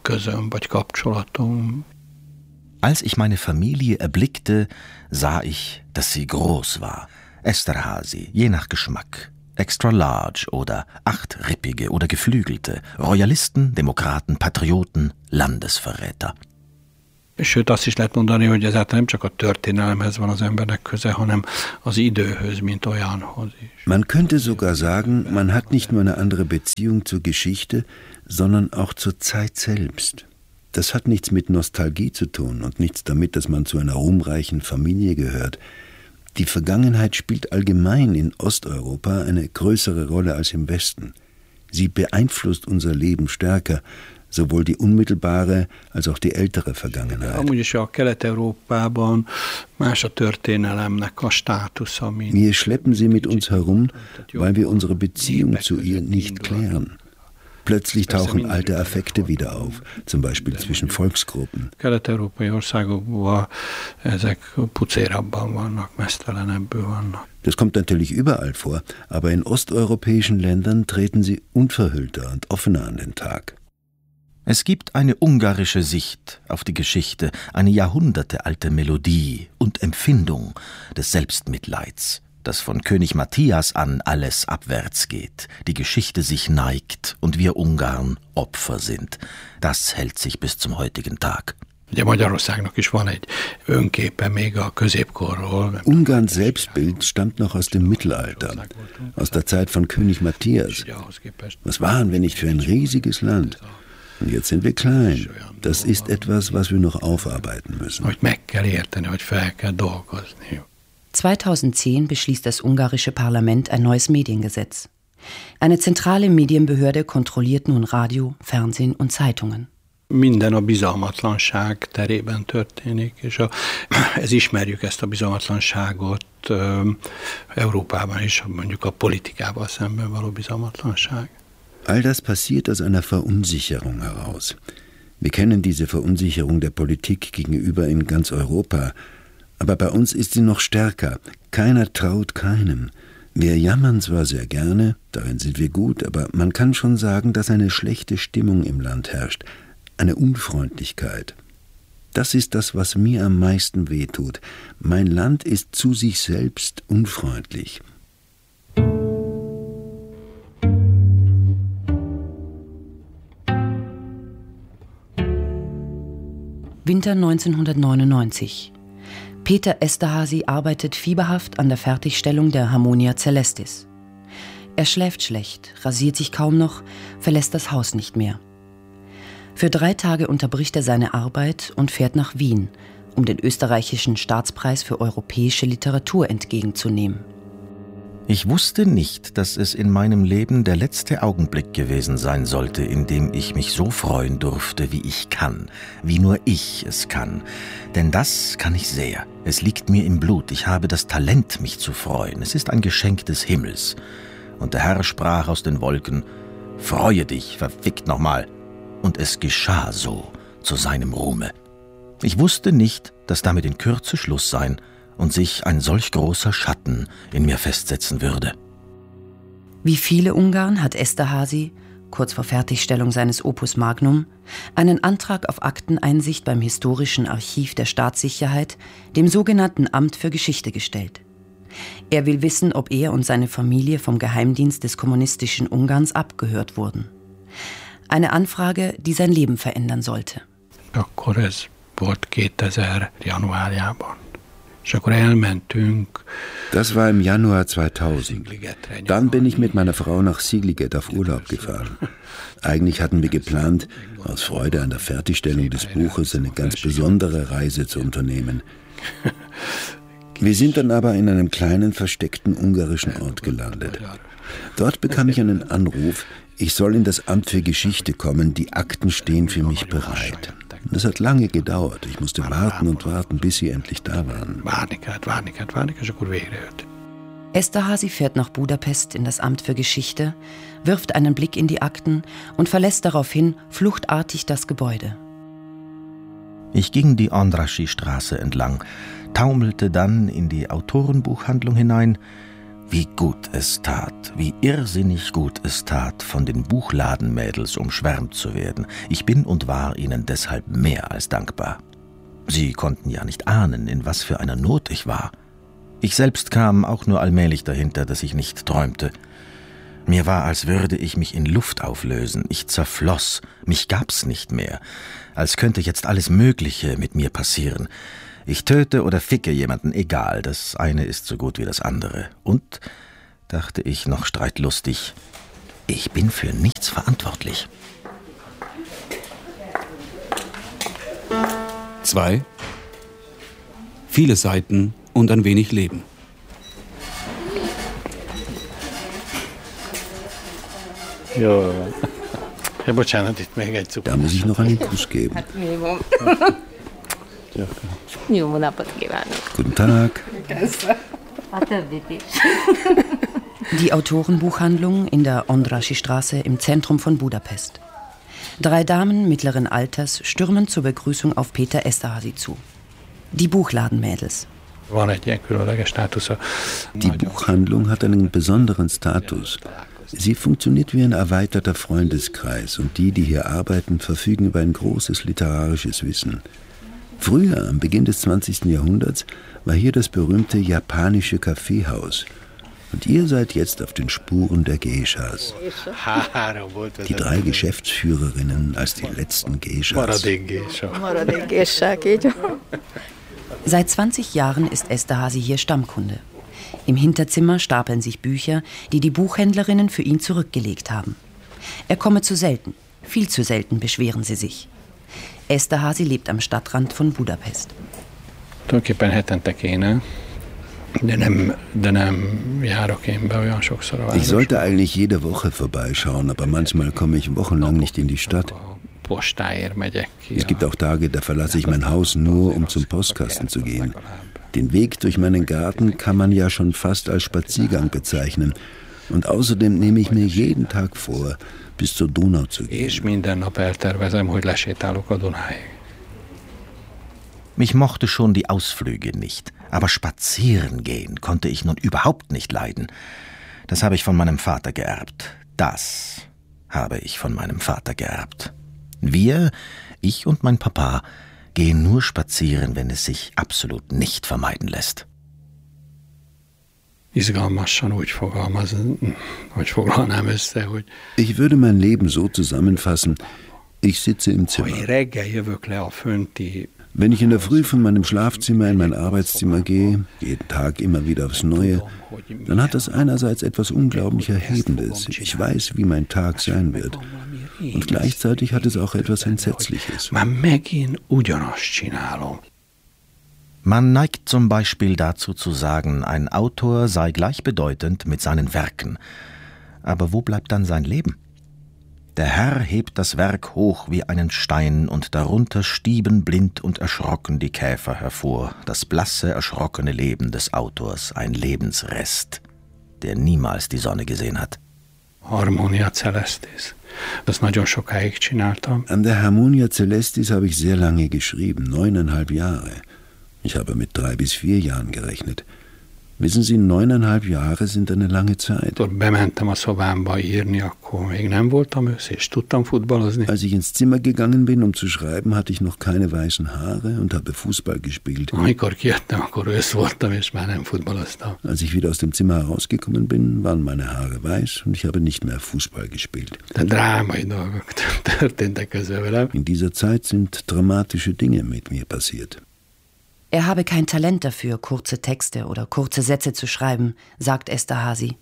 Als ich meine Familie erblickte, sah ich, dass sie groß war. Esterházy, je nach Geschmack. Extra large oder achtrippige oder geflügelte. Royalisten, Demokraten, Patrioten, Landesverräter. Sőt, azt is lehet mondani, hogy ezáltal nem csak a történelemhez van az embernek köze, hanem az időhöz, mint olyanhoz is. Man könnte sogar sagen, man hat nicht nur eine andere Beziehung zur Geschichte, sondern auch zur Zeit selbst. Das hat nichts mit Nostalgie zu tun und nichts damit, dass man zu einer ruhmreichen Familie gehört. Die Vergangenheit spielt allgemein in Osteuropa eine größere Rolle als im Westen. Sie beeinflusst unser Leben stärker, sowohl die unmittelbare als auch die ältere Vergangenheit. Wir schleppen sie mit uns herum, weil wir unsere Beziehung zu ihr nicht klären. Plötzlich tauchen alte Affekte wieder auf, zum Beispiel zwischen Volksgruppen. Das kommt natürlich überall vor, aber in osteuropäischen Ländern treten sie unverhüllter und offener an den Tag. Es gibt eine ungarische Sicht auf die Geschichte, eine jahrhundertealte Melodie und Empfindung des Selbstmitleids, das von König Matthias an alles abwärts geht, die Geschichte sich neigt und wir Ungarn Opfer sind. Das hält sich bis zum heutigen Tag. Ungarns Selbstbild stammt noch aus dem Mittelalter, aus der Zeit von König Matthias. Was waren wir nicht für ein riesiges Land? Und jetzt sind wir klein. Das ist etwas, was wir noch aufarbeiten müssen. 2010 beschließt das ungarische Parlament ein neues Mediengesetz. Eine zentrale Medienbehörde kontrolliert nun Radio, Fernsehen und Zeitungen. Minden a bizalmatlanság terében történik, és ismerjük ezt a bizalmatlanságot Európában is, mondjuk a politikával szemben való bizalmatlanság. All das passiert aus einer Verunsicherung heraus. Wir kennen diese Verunsicherung der Politik gegenüber in ganz Europa, aber bei uns ist sie noch stärker. Keiner traut keinem. Wir jammern zwar sehr gerne, darin sind wir gut, aber man kann schon sagen, dass eine schlechte Stimmung im Land herrscht, eine Unfreundlichkeit. Das ist das, was mir am meisten wehtut. Mein Land ist zu sich selbst unfreundlich. Winter 1999. Peter Esterházy arbeitet fieberhaft an der Fertigstellung der Harmonia Celestis. Er schläft schlecht, rasiert sich kaum noch, verlässt das Haus nicht mehr. Für 3 Tage unterbricht er seine Arbeit und fährt nach Wien, um den österreichischen Staatspreis für europäische Literatur entgegenzunehmen. Ich wusste nicht, dass es in meinem Leben der letzte Augenblick gewesen sein sollte, in dem ich mich so freuen durfte, wie ich kann, wie nur ich es kann. Denn das kann ich sehr. Es liegt mir im Blut. Ich habe das Talent, mich zu freuen. Es ist ein Geschenk des Himmels. Und der Herr sprach aus den Wolken: Freue dich, verfickt nochmal. Und es geschah so, zu seinem Ruhme. Ich wusste nicht, dass damit in Kürze Schluss sein und sich ein solch großer Schatten in mir festsetzen würde. Wie viele Ungarn hat Esterházy, kurz vor Fertigstellung seines Opus Magnum, einen Antrag auf Akteneinsicht beim Historischen Archiv der Staatssicherheit, dem sogenannten Amt für Geschichte, gestellt. Er will wissen, ob er und seine Familie vom Geheimdienst des kommunistischen Ungarns abgehört wurden. Eine Anfrage, die sein Leben verändern sollte. Akkor ez volt 2000 januárjában. Das war im Januar 2000. Dann bin ich mit meiner Frau nach Szigliget auf Urlaub gefahren. Eigentlich hatten wir geplant, aus Freude an der Fertigstellung des Buches eine ganz besondere Reise zu unternehmen. Wir sind dann aber in einem kleinen, versteckten ungarischen Ort gelandet. Dort bekam ich einen Anruf, ich soll in das Amt für Geschichte kommen, die Akten stehen für mich bereit. Das hat lange gedauert. Ich musste warten und warten, bis sie endlich da waren. Esterházy fährt nach Budapest in das Amt für Geschichte, wirft einen Blick in die Akten und verlässt daraufhin fluchtartig das Gebäude. Ich ging die Andrassy-Straße entlang, taumelte dann in die Autorenbuchhandlung hinein, Wie gut es tat, wie irrsinnig gut es tat, von den Buchladenmädels umschwärmt zu werden. Ich bin und war ihnen deshalb mehr als dankbar. Sie konnten ja nicht ahnen, in was für einer Not ich war. Ich selbst kam auch nur allmählich dahinter, dass ich nicht träumte. Mir war, als würde ich mich in Luft auflösen. Ich zerfloss, mich gab's nicht mehr. Als könnte jetzt alles Mögliche mit mir passieren. Ich töte oder ficke jemanden, egal, das eine ist so gut wie das andere. Und, dachte ich noch streitlustig, ich bin für nichts verantwortlich. 2. Viele Seiten und ein wenig Leben. Da muss ich noch einen Kuss geben. Guten Tag. Die Autorenbuchhandlung in der Ondraschi Straße im Zentrum von Budapest. 3 Damen mittleren Alters stürmen zur Begrüßung auf Peter Esterházy zu. Die Buchladenmädels. Die Buchhandlung hat einen besonderen Status. Sie funktioniert wie ein erweiterter Freundeskreis und die hier arbeiten, verfügen über ein großes literarisches Wissen. Früher, am Beginn des 20. Jahrhunderts, war hier das berühmte japanische Kaffeehaus. Und ihr seid jetzt auf den Spuren der Geishas. Die 3 Geschäftsführerinnen als die letzten Geishas. Seit 20 Jahren ist Esterházy hier Stammkunde. Im Hinterzimmer stapeln sich Bücher, die die Buchhändlerinnen für ihn zurückgelegt haben. Er komme zu selten, viel zu selten, beschweren sie sich. Esterházy lebt am Stadtrand von Budapest. Ich sollte eigentlich jede Woche vorbeischauen, aber manchmal komme ich wochenlang nicht in die Stadt. Es gibt auch Tage, da verlasse ich mein Haus nur, um zum Postkasten zu gehen. Den Weg durch meinen Garten kann man ja schon fast als Spaziergang bezeichnen. Und außerdem nehme ich mir jeden Tag vor, bis zur Donau zu gehen. Mich mochte schon die Ausflüge nicht, aber spazieren gehen konnte ich nun überhaupt nicht leiden. Das habe ich von meinem Vater geerbt. Das habe ich von meinem Vater geerbt. Wir, ich und mein Papa, gehen nur spazieren, wenn es sich absolut nicht vermeiden lässt. Ich würde mein Leben so zusammenfassen: Ich sitze im Zimmer. Wenn ich in der Früh von meinem Schlafzimmer in mein Arbeitszimmer gehe, jeden Tag immer wieder aufs Neue, dann hat das einerseits etwas unglaublich Erhebendes. Ich weiß, wie mein Tag sein wird. Und gleichzeitig hat es auch etwas Entsetzliches. Man neigt zum Beispiel dazu zu sagen, ein Autor sei gleichbedeutend mit seinen Werken. Aber wo bleibt dann sein Leben? Der Herr hebt das Werk hoch wie einen Stein, und darunter stieben blind und erschrocken die Käfer hervor, das blasse, erschrockene Leben des Autors, ein Lebensrest, der niemals die Sonne gesehen hat. Harmonia Celestis. Das nagyon sokáig csináltam. An der Harmonia Celestis habe ich sehr lange geschrieben, 9,5 Jahre. Ich habe mit 3 bis 4 Jahren gerechnet. Wissen Sie, 9,5 Jahre sind eine lange Zeit. Als ich ins Zimmer gegangen bin, um zu schreiben, hatte ich noch keine weißen Haare und habe Fußball gespielt. Als ich wieder aus dem Zimmer herausgekommen bin, waren meine Haare weiß und ich habe nicht mehr Fußball gespielt. In dieser Zeit sind dramatische Dinge mit mir passiert. Er habe kein Talent dafür, kurze Texte oder kurze Sätze zu schreiben, sagt Esterházy.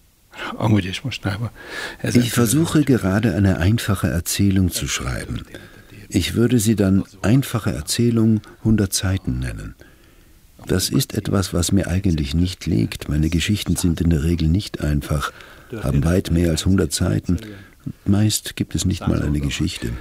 Ich versuche gerade eine einfache Erzählung zu schreiben. Ich würde sie dann einfache Erzählung 100 Seiten nennen. Das ist etwas, was mir eigentlich nicht liegt. Meine Geschichten sind in der Regel nicht einfach, haben weit mehr als 100 Seiten. Meist gibt es nicht mal eine Geschichte.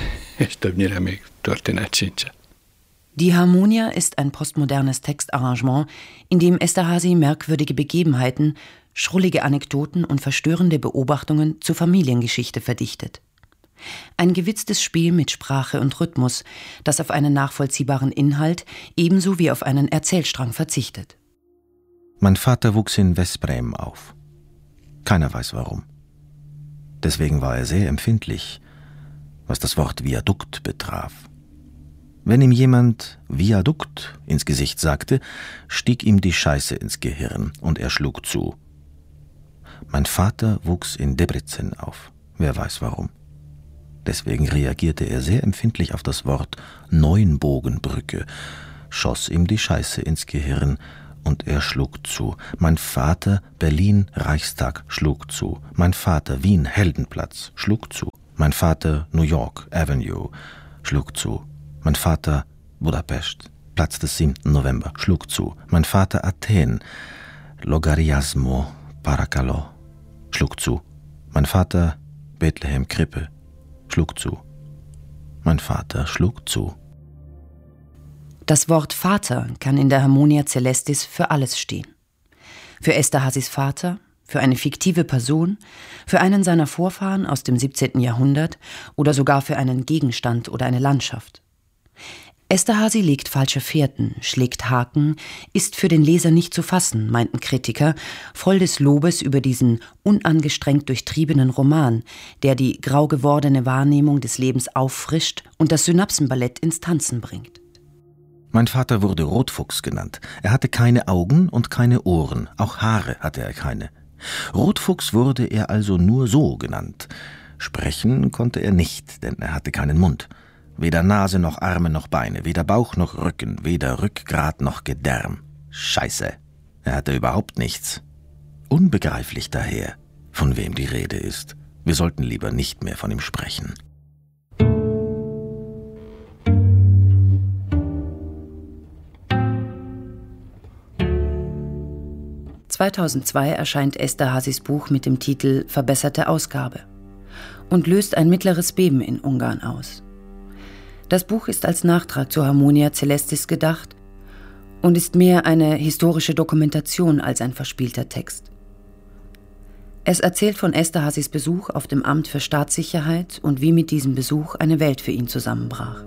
Die Harmonia ist ein postmodernes Textarrangement, in dem Esterházy merkwürdige Begebenheiten, schrullige Anekdoten und verstörende Beobachtungen zur Familiengeschichte verdichtet. Ein gewitztes Spiel mit Sprache und Rhythmus, das auf einen nachvollziehbaren Inhalt ebenso wie auf einen Erzählstrang verzichtet. Mein Vater wuchs in Veszprém auf. Keiner weiß warum. Deswegen war er sehr empfindlich, was das Wort Viadukt betraf. Wenn ihm jemand Viadukt ins Gesicht sagte, stieg ihm die Scheiße ins Gehirn und er schlug zu. Mein Vater wuchs in Debrecen auf. Wer weiß warum. Deswegen reagierte er sehr empfindlich auf das Wort Neuenbogenbrücke, schoss ihm die Scheiße ins Gehirn und er schlug zu. Mein Vater Berlin Reichstag schlug zu. Mein Vater Wien Heldenplatz schlug zu. Mein Vater New York Avenue schlug zu. Mein Vater Budapest, Platz des 7. November, schlug zu. Mein Vater Athen, Logariasmo Paracalo, schlug zu. Mein Vater Bethlehem Krippe, schlug zu. Mein Vater schlug zu. Das Wort Vater kann in der Harmonia Celestis für alles stehen. Für Esterházys Vater, für eine fiktive Person, für einen seiner Vorfahren aus dem 17. Jahrhundert oder sogar für einen Gegenstand oder eine Landschaft. Esterházy legt falsche Fährten, schlägt Haken, ist für den Leser nicht zu fassen, meinten Kritiker, voll des Lobes über diesen unangestrengt durchtriebenen Roman, der die grau gewordene Wahrnehmung des Lebens auffrischt und das Synapsenballett ins Tanzen bringt. Mein Vater wurde Rotfuchs genannt. Er hatte keine Augen und keine Ohren, auch Haare hatte er keine. Rotfuchs wurde er also nur so genannt. Sprechen konnte er nicht, denn er hatte keinen Mund. Weder Nase noch Arme noch Beine, weder Bauch noch Rücken, weder Rückgrat noch Gedärm. Scheiße, er hatte überhaupt nichts. Unbegreiflich daher, von wem die Rede ist. Wir sollten lieber nicht mehr von ihm sprechen. (2002) erscheint Esterházys Buch mit dem Titel »Verbesserte Ausgabe« und löst ein mittleres Beben in Ungarn aus. Das Buch ist als Nachtrag zur Harmonia Celestis gedacht und ist mehr eine historische Dokumentation als ein verspielter Text. Es erzählt von Esterházys Besuch auf dem Amt für Staatssicherheit und wie mit diesem Besuch eine Welt für ihn zusammenbrach.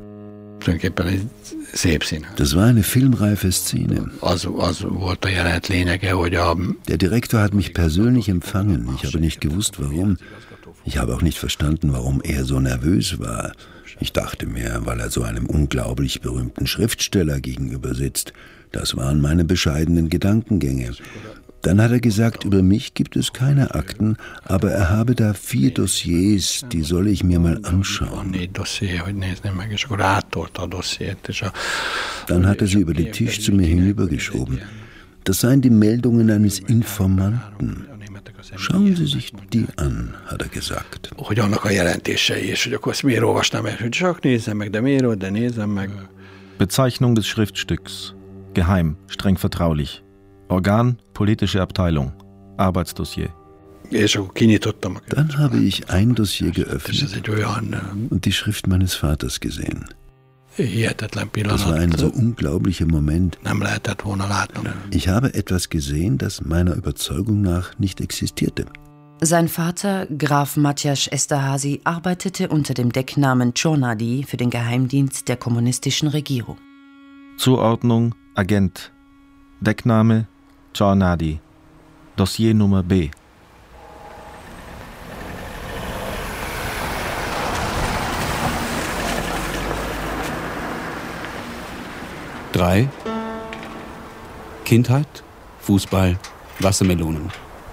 Das war eine filmreife Szene. Der Direktor hat mich persönlich empfangen. Ich habe nicht gewusst, warum. Ich habe auch nicht verstanden, warum er so nervös war. Ich dachte mir, weil er so einem unglaublich berühmten Schriftsteller gegenüber sitzt. Das waren meine bescheidenen Gedankengänge. Dann hat er gesagt, über mich gibt es keine Akten, aber er habe da 4 Dossiers, die solle ich mir mal anschauen. Dann hat er sie über den Tisch zu mir hinübergeschoben. Das seien die Meldungen eines Informanten. Schauen Sie sich die an, hat er gesagt. Bezeichnung des Schriftstücks. Geheim, streng vertraulich. Organ, politische Abteilung. Arbeitsdossier. Dann habe ich ein Dossier geöffnet und die Schrift meines Vaters gesehen. Das war ein so unglaublicher Moment. Ich habe etwas gesehen, das meiner Überzeugung nach nicht existierte. Sein Vater, Graf Matyas Esterházy, arbeitete unter dem Decknamen Csornady für den Geheimdienst der kommunistischen Regierung. Zuordnung, Agent. Deckname, Csornady. Dossier Nummer B. Drei. Kindheit, Fußball, Wassermelonen.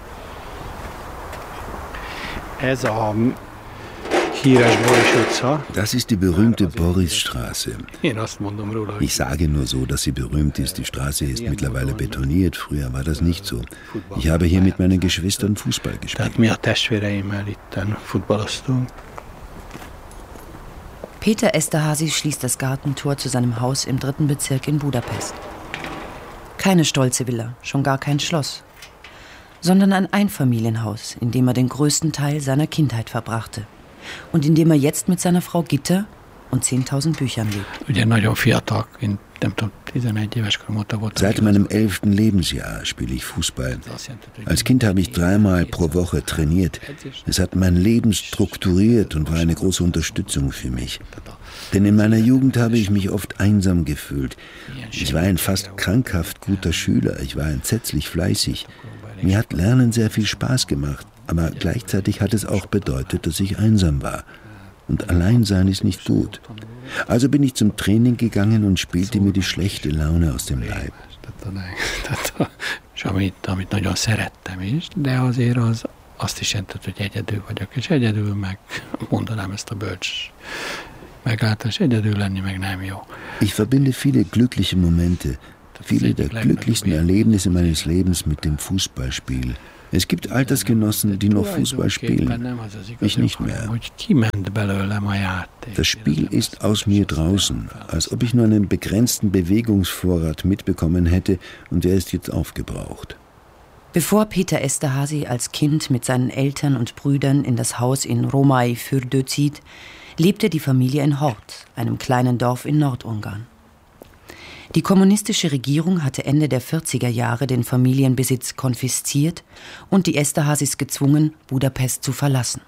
Das ist die berühmte Borisstraße. Ich sage nur so, dass sie berühmt ist. Die Straße ist mittlerweile betoniert. Früher war das nicht so. Ich habe hier mit meinen Geschwistern Fußball gespielt. Peter Esterházy schließt das Gartentor zu seinem Haus im 3. Bezirk in Budapest. Keine stolze Villa, schon gar kein Schloss, sondern ein Einfamilienhaus, in dem er den größten Teil seiner Kindheit verbrachte und in dem er jetzt mit seiner Frau Gitta und 10.000 Büchern lebt. Seit meinem 11. Lebensjahr spiele ich Fußball. Als Kind habe ich 3-mal pro Woche trainiert. Es hat mein Leben strukturiert und war eine große Unterstützung für mich. Denn in meiner Jugend habe ich mich oft einsam gefühlt. Ich war ein fast krankhaft guter Schüler. Ich war entsetzlich fleißig. Mir hat Lernen sehr viel Spaß gemacht, aber gleichzeitig hat es auch bedeutet, dass ich einsam war. Und Alleinsein ist nicht gut. Also bin ich zum Training gegangen und spielte mir die schlechte Laune aus dem Leib. És amit nagyon szerettem is, de azért azt is jelentett, hogy egyedül vagyok, és egyedül meg mondanám ezt a bölcs meglátás, egyedül lenni meg nem jó. Ich verbinde viele glückliche Momente, viele der glücklichsten Erlebnisse meines Lebens mit dem Fußballspiel. Es gibt Altersgenossen, die noch Fußball spielen. Ich nicht mehr. Das Spiel ist aus mir draußen, als ob ich nur einen begrenzten Bewegungsvorrat mitbekommen hätte und der ist jetzt aufgebraucht. Bevor Peter Esterházy als Kind mit seinen Eltern und Brüdern in das Haus in Római-Fürdő zieht, lebte die Familie in Hort, einem kleinen Dorf in Nordungarn. Die kommunistische Regierung hatte Ende der 40er Jahre den Familienbesitz konfisziert und die Esterházys gezwungen, Budapest zu verlassen.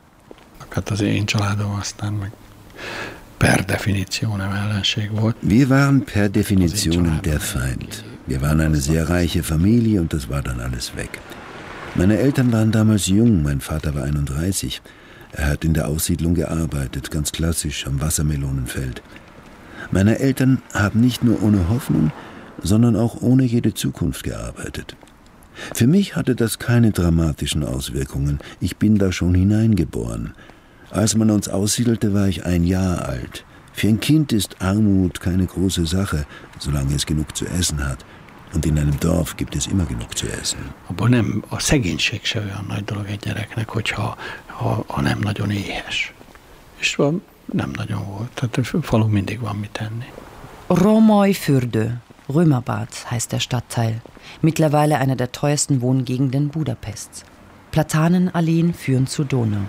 Wir waren per Definition der Feind. Wir waren eine sehr reiche Familie und das war dann alles weg. Meine Eltern waren damals jung, mein Vater war 31. Er hat in der Aussiedlung gearbeitet, ganz klassisch am Wassermelonenfeld. Meine Eltern haben nicht nur ohne Hoffnung, sondern auch ohne jede Zukunft gearbeitet. Für mich hatte das keine dramatischen Auswirkungen. Ich bin da schon hineingeboren. Als man uns aussiedelte, war ich 1 Jahr alt. Für ein Kind ist Armut keine große Sache, solange es genug zu essen hat. Und in einem Dorf gibt es immer genug zu essen. Abban nem a szegénység se olyan nagy dolog egy gyereknek, hogyha nem nagyon éhes. És nem nagyon volt. Tehát a falu mindig van mit tenni. Római-Fürdő, Römerbad heißt der Stadtteil. Mittlerweile eine der teuersten Wohngegenden Budapests. Platanenalleen führen zur Donau.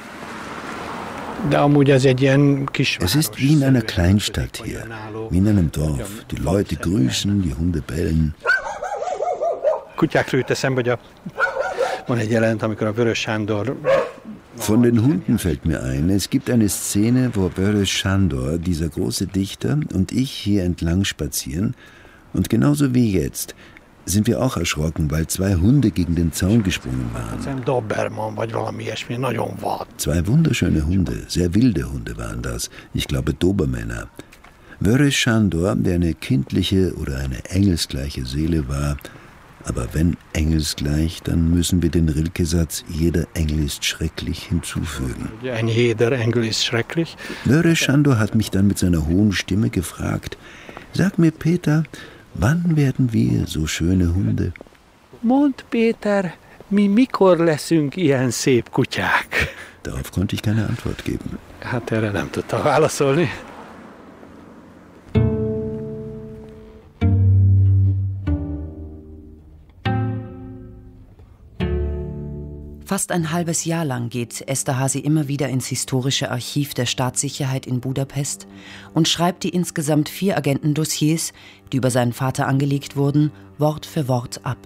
Es ist wie in einer Kleinstadt hier, wie in einem Dorf. Die Leute grüßen, die Hunde bellen. Von den Hunden fällt mir ein, es gibt eine Szene, wo Vörös Sándor, dieser große Dichter, und ich hier entlang spazieren. Und genauso wie jetzt sind wir auch erschrocken, weil 2 Hunde gegen den Zaun gesprungen waren. 2 wunderschöne Hunde, sehr wilde Hunde waren das. Ich glaube Dobermänner. Vörös Sándor, der eine kindliche oder eine engelsgleiche Seele war, aber wenn engelsgleich, dann müssen wir den Rilke-Satz "Jeder Engel ist schrecklich" hinzufügen. Jeder Engel ist schrecklich. Vörös Sándor hat mich dann mit seiner hohen Stimme gefragt: Sag mir, Peter, wann werden wir so schöne Hunde? Mond Peter, mi mikor leszünk ilyen szép kutyák? Darauf konnte ich keine Antwort geben. Hát erre nem tudtam válaszolni. Fast ein halbes Jahr lang geht Esterházy immer wieder ins historische Archiv der Staatssicherheit in Budapest und schreibt die insgesamt 4 Agentendossiers, die über seinen Vater angelegt wurden, Wort für Wort ab.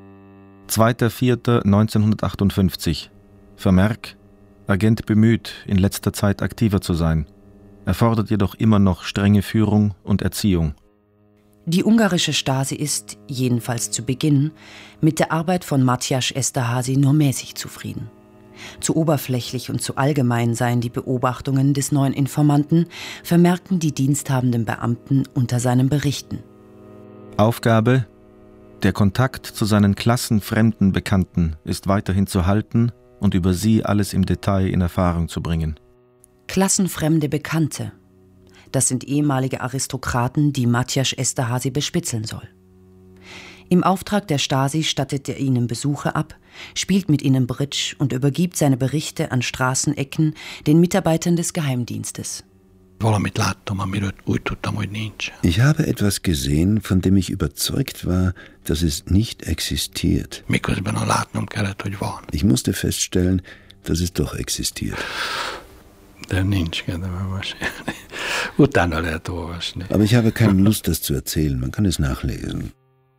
2.4.1958. Vermerk: Agent bemüht, in letzter Zeit aktiver zu sein. Erfordert jedoch immer noch strenge Führung und Erziehung. Die ungarische Stasi ist, jedenfalls zu Beginn, mit der Arbeit von Matyas Esterházy nur mäßig zufrieden. Zu oberflächlich und zu allgemein seien die Beobachtungen des neuen Informanten, vermerken die diensthabenden Beamten unter seinen Berichten. Aufgabe: Der Kontakt zu seinen klassenfremden Bekannten ist weiterhin zu halten und über sie alles im Detail in Erfahrung zu bringen. Klassenfremde Bekannte. Das sind ehemalige Aristokraten, die Matyas Esterházy bespitzeln soll. Im Auftrag der Stasi stattet er ihnen Besuche ab, spielt mit ihnen Bridge und übergibt seine Berichte an Straßenecken den Mitarbeitern des Geheimdienstes. Ich habe etwas gesehen, von dem ich überzeugt war, dass es nicht existiert. Ich musste feststellen, dass es doch existiert. Aber ich habe keine Lust, das zu erzählen. Man kann es nachlesen.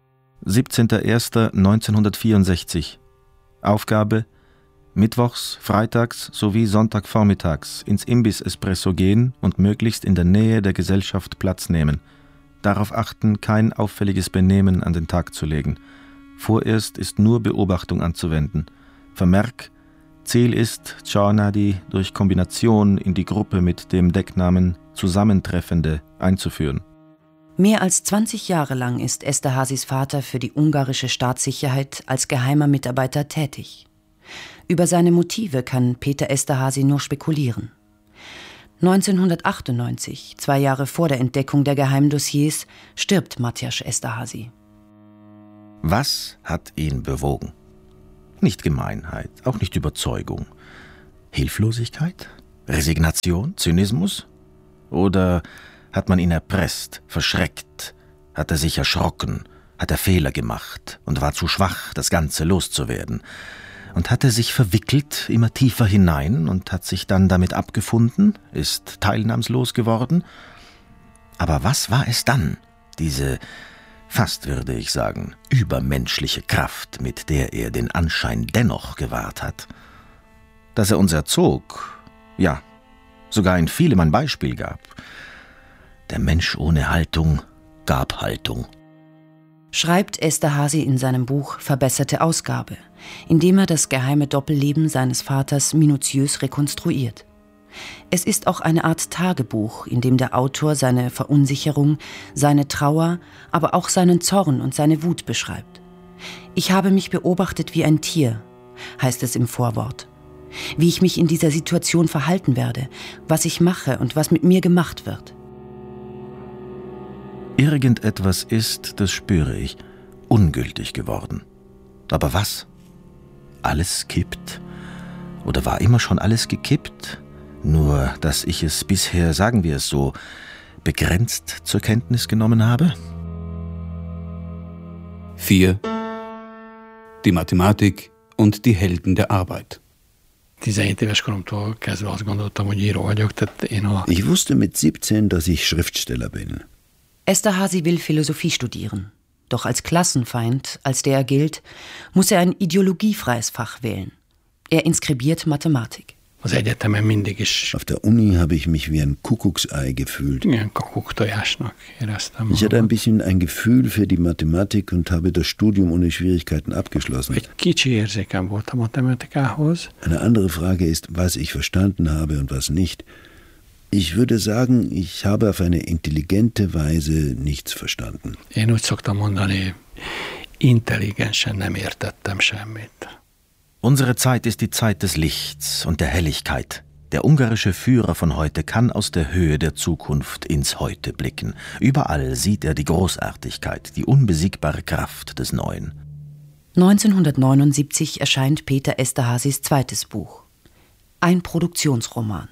17.01.1964. Aufgabe: Mittwochs, freitags sowie Sonntagvormittags ins Imbiss-Espresso gehen und möglichst in der Nähe der Gesellschaft Platz nehmen. Darauf achten, kein auffälliges Benehmen an den Tag zu legen. Vorerst ist nur Beobachtung anzuwenden. Vermerk: Ziel ist, Ciornadi durch Kombination in die Gruppe mit dem Decknamen Zusammentreffende einzuführen. Mehr als 20 Jahre lang ist Esterházys Vater für die ungarische Staatssicherheit als geheimer Mitarbeiter tätig. Über seine Motive kann Péter Esterházy nur spekulieren. 1998, 2 Jahre vor der Entdeckung der Geheimdossiers, stirbt Matyas Esterházy. Was hat ihn bewogen? Nicht Gemeinheit, auch nicht Überzeugung. Hilflosigkeit? Resignation? Zynismus? Oder hat man ihn erpresst, verschreckt? Hat er sich erschrocken? Hat er Fehler gemacht und war zu schwach, das Ganze loszuwerden? Und hat er sich verwickelt immer tiefer hinein und hat sich dann damit abgefunden, ist teilnahmslos geworden? Aber was war es dann, diese, fast würde ich sagen, übermenschliche Kraft, mit der er den Anschein dennoch gewahrt hat? Dass er uns erzog, ja, sogar in vielem ein Beispiel gab. Der Mensch ohne Haltung gab Haltung. Schreibt Esterházy in seinem Buch Verbesserte Ausgabe, in dem er das geheime Doppelleben seines Vaters minutiös rekonstruiert. Es ist auch eine Art Tagebuch, in dem der Autor seine Verunsicherung, seine Trauer, aber auch seinen Zorn und seine Wut beschreibt. Ich habe mich beobachtet wie ein Tier, heißt es im Vorwort. Wie ich mich in dieser Situation verhalten werde, was ich mache und was mit mir gemacht wird. Irgendetwas ist, das spüre ich, ungültig geworden. Aber was? Alles kippt? Oder war immer schon alles gekippt? Nur, dass ich es bisher, sagen wir es so, begrenzt zur Kenntnis genommen habe? 4. Die Mathematik und die Helden der Arbeit. Ich wusste mit 17, dass ich Schriftsteller bin. Esterházy will Philosophie studieren. Doch als Klassenfeind, als der er gilt, muss er ein ideologiefreies Fach wählen. Er inskribiert Mathematik. Auf der Uni habe ich mich wie ein Kuckucksei gefühlt. Ich hatte ein bisschen ein Gefühl für die Mathematik und habe das Studium ohne Schwierigkeiten abgeschlossen. Eine andere Frage ist, was ich verstanden habe und was nicht. Ich würde sagen, ich habe auf eine intelligente Weise nichts verstanden. Unsere Zeit ist die Zeit des Lichts und der Helligkeit. Der ungarische Führer von heute kann aus der Höhe der Zukunft ins Heute blicken. Überall sieht er die Großartigkeit, die unbesiegbare Kraft des Neuen. 1979 erscheint Péter Esterházys zweites Buch. Ein Produktionsroman.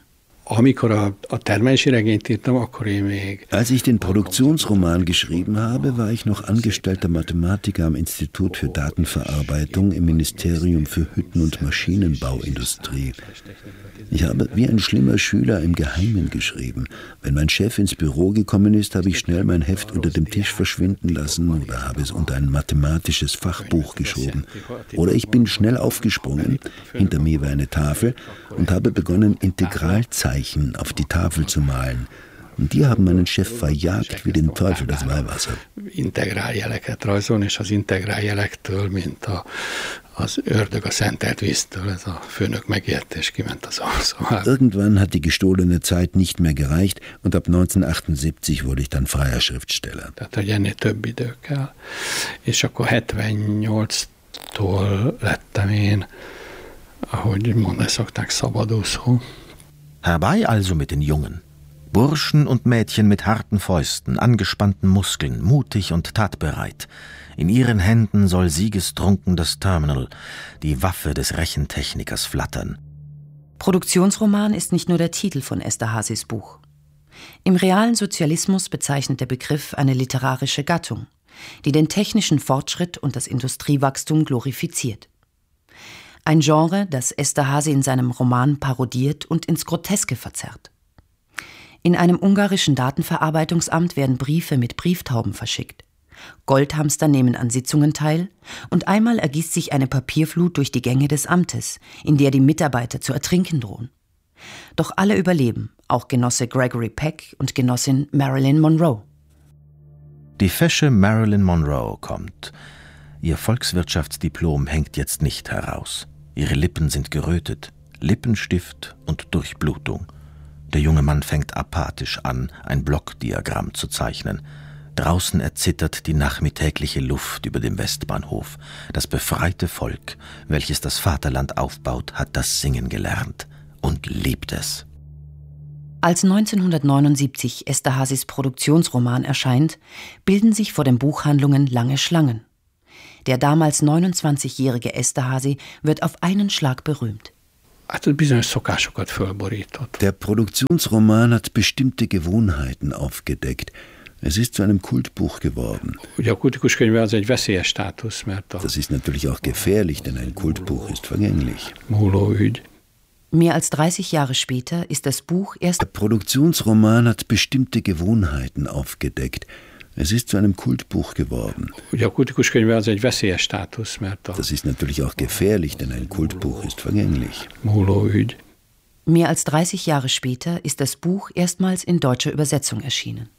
Als ich den Produktionsroman geschrieben habe, war ich noch angestellter Mathematiker am Institut für Datenverarbeitung im Ministerium für Hütten- und Maschinenbauindustrie. Ich habe wie ein schlimmer Schüler im Geheimen geschrieben. Wenn mein Chef ins Büro gekommen ist, habe ich schnell mein Heft unter dem Tisch verschwinden lassen oder habe es unter ein mathematisches Fachbuch geschoben. Oder ich bin schnell aufgesprungen, hinter mir war eine Tafel, und habe begonnen, Integralzeichen auf die Tafel zu malen. Und die haben meinen Chef verjagt wie den Teufel das Weihwasser. Integráljeleket rajzolni, és az integráljelekttől, mint az ördög a szentelt víztől, ez a főnök megért és kiment az alszóval. Irgendwann hat die gestohlene Zeit nicht mehr gereicht und ab 1978 wurde ich dann freier Schriftsteller. Tehát, hogy ennél több idő kell. És akkor 78-tól lettem én, ahogy mondani szokták, szabadúszó. Herbei also mit den Jungen. Burschen und Mädchen mit harten Fäusten, angespannten Muskeln, mutig und tatbereit. In ihren Händen soll siegestrunken das Terminal, die Waffe des Rechentechnikers, flattern. Produktionsroman ist nicht nur der Titel von Esterházys Buch. Im realen Sozialismus bezeichnet der Begriff eine literarische Gattung, die den technischen Fortschritt und das Industriewachstum glorifiziert. Ein Genre, das Esterházy in seinem Roman parodiert und ins Groteske verzerrt. In einem ungarischen Datenverarbeitungsamt werden Briefe mit Brieftauben verschickt. Goldhamster nehmen an Sitzungen teil und einmal ergießt sich eine Papierflut durch die Gänge des Amtes, in der die Mitarbeiter zu ertrinken drohen. Doch alle überleben, auch Genosse Gregory Peck und Genossin Marilyn Monroe. Die fesche Marilyn Monroe kommt. Ihr Volkswirtschaftsdiplom hängt jetzt nicht heraus. Ihre Lippen sind gerötet, Lippenstift und Durchblutung. Der junge Mann fängt apathisch an, ein Blockdiagramm zu zeichnen. Draußen erzittert die nachmittägliche Luft über dem Westbahnhof. Das befreite Volk, welches das Vaterland aufbaut, hat das Singen gelernt und liebt es. Als 1979 Esterházys Produktionsroman erscheint, bilden sich vor den Buchhandlungen lange Schlangen. Der damals 29-jährige Esterházy wird auf einen Schlag berühmt. Der Produktionsroman hat bestimmte Gewohnheiten aufgedeckt. Es ist zu einem Kultbuch geworden. Das ist natürlich auch gefährlich, denn ein Kultbuch ist vergänglich. Mehr als 30 Jahre später ist das Buch erst... Der Produktionsroman hat bestimmte Gewohnheiten aufgedeckt. Es ist zu einem Kultbuch geworden. Das ist natürlich auch gefährlich, denn ein Kultbuch ist vergänglich. Mehr als 30 Jahre später ist das Buch erstmals in deutscher Übersetzung erschienen.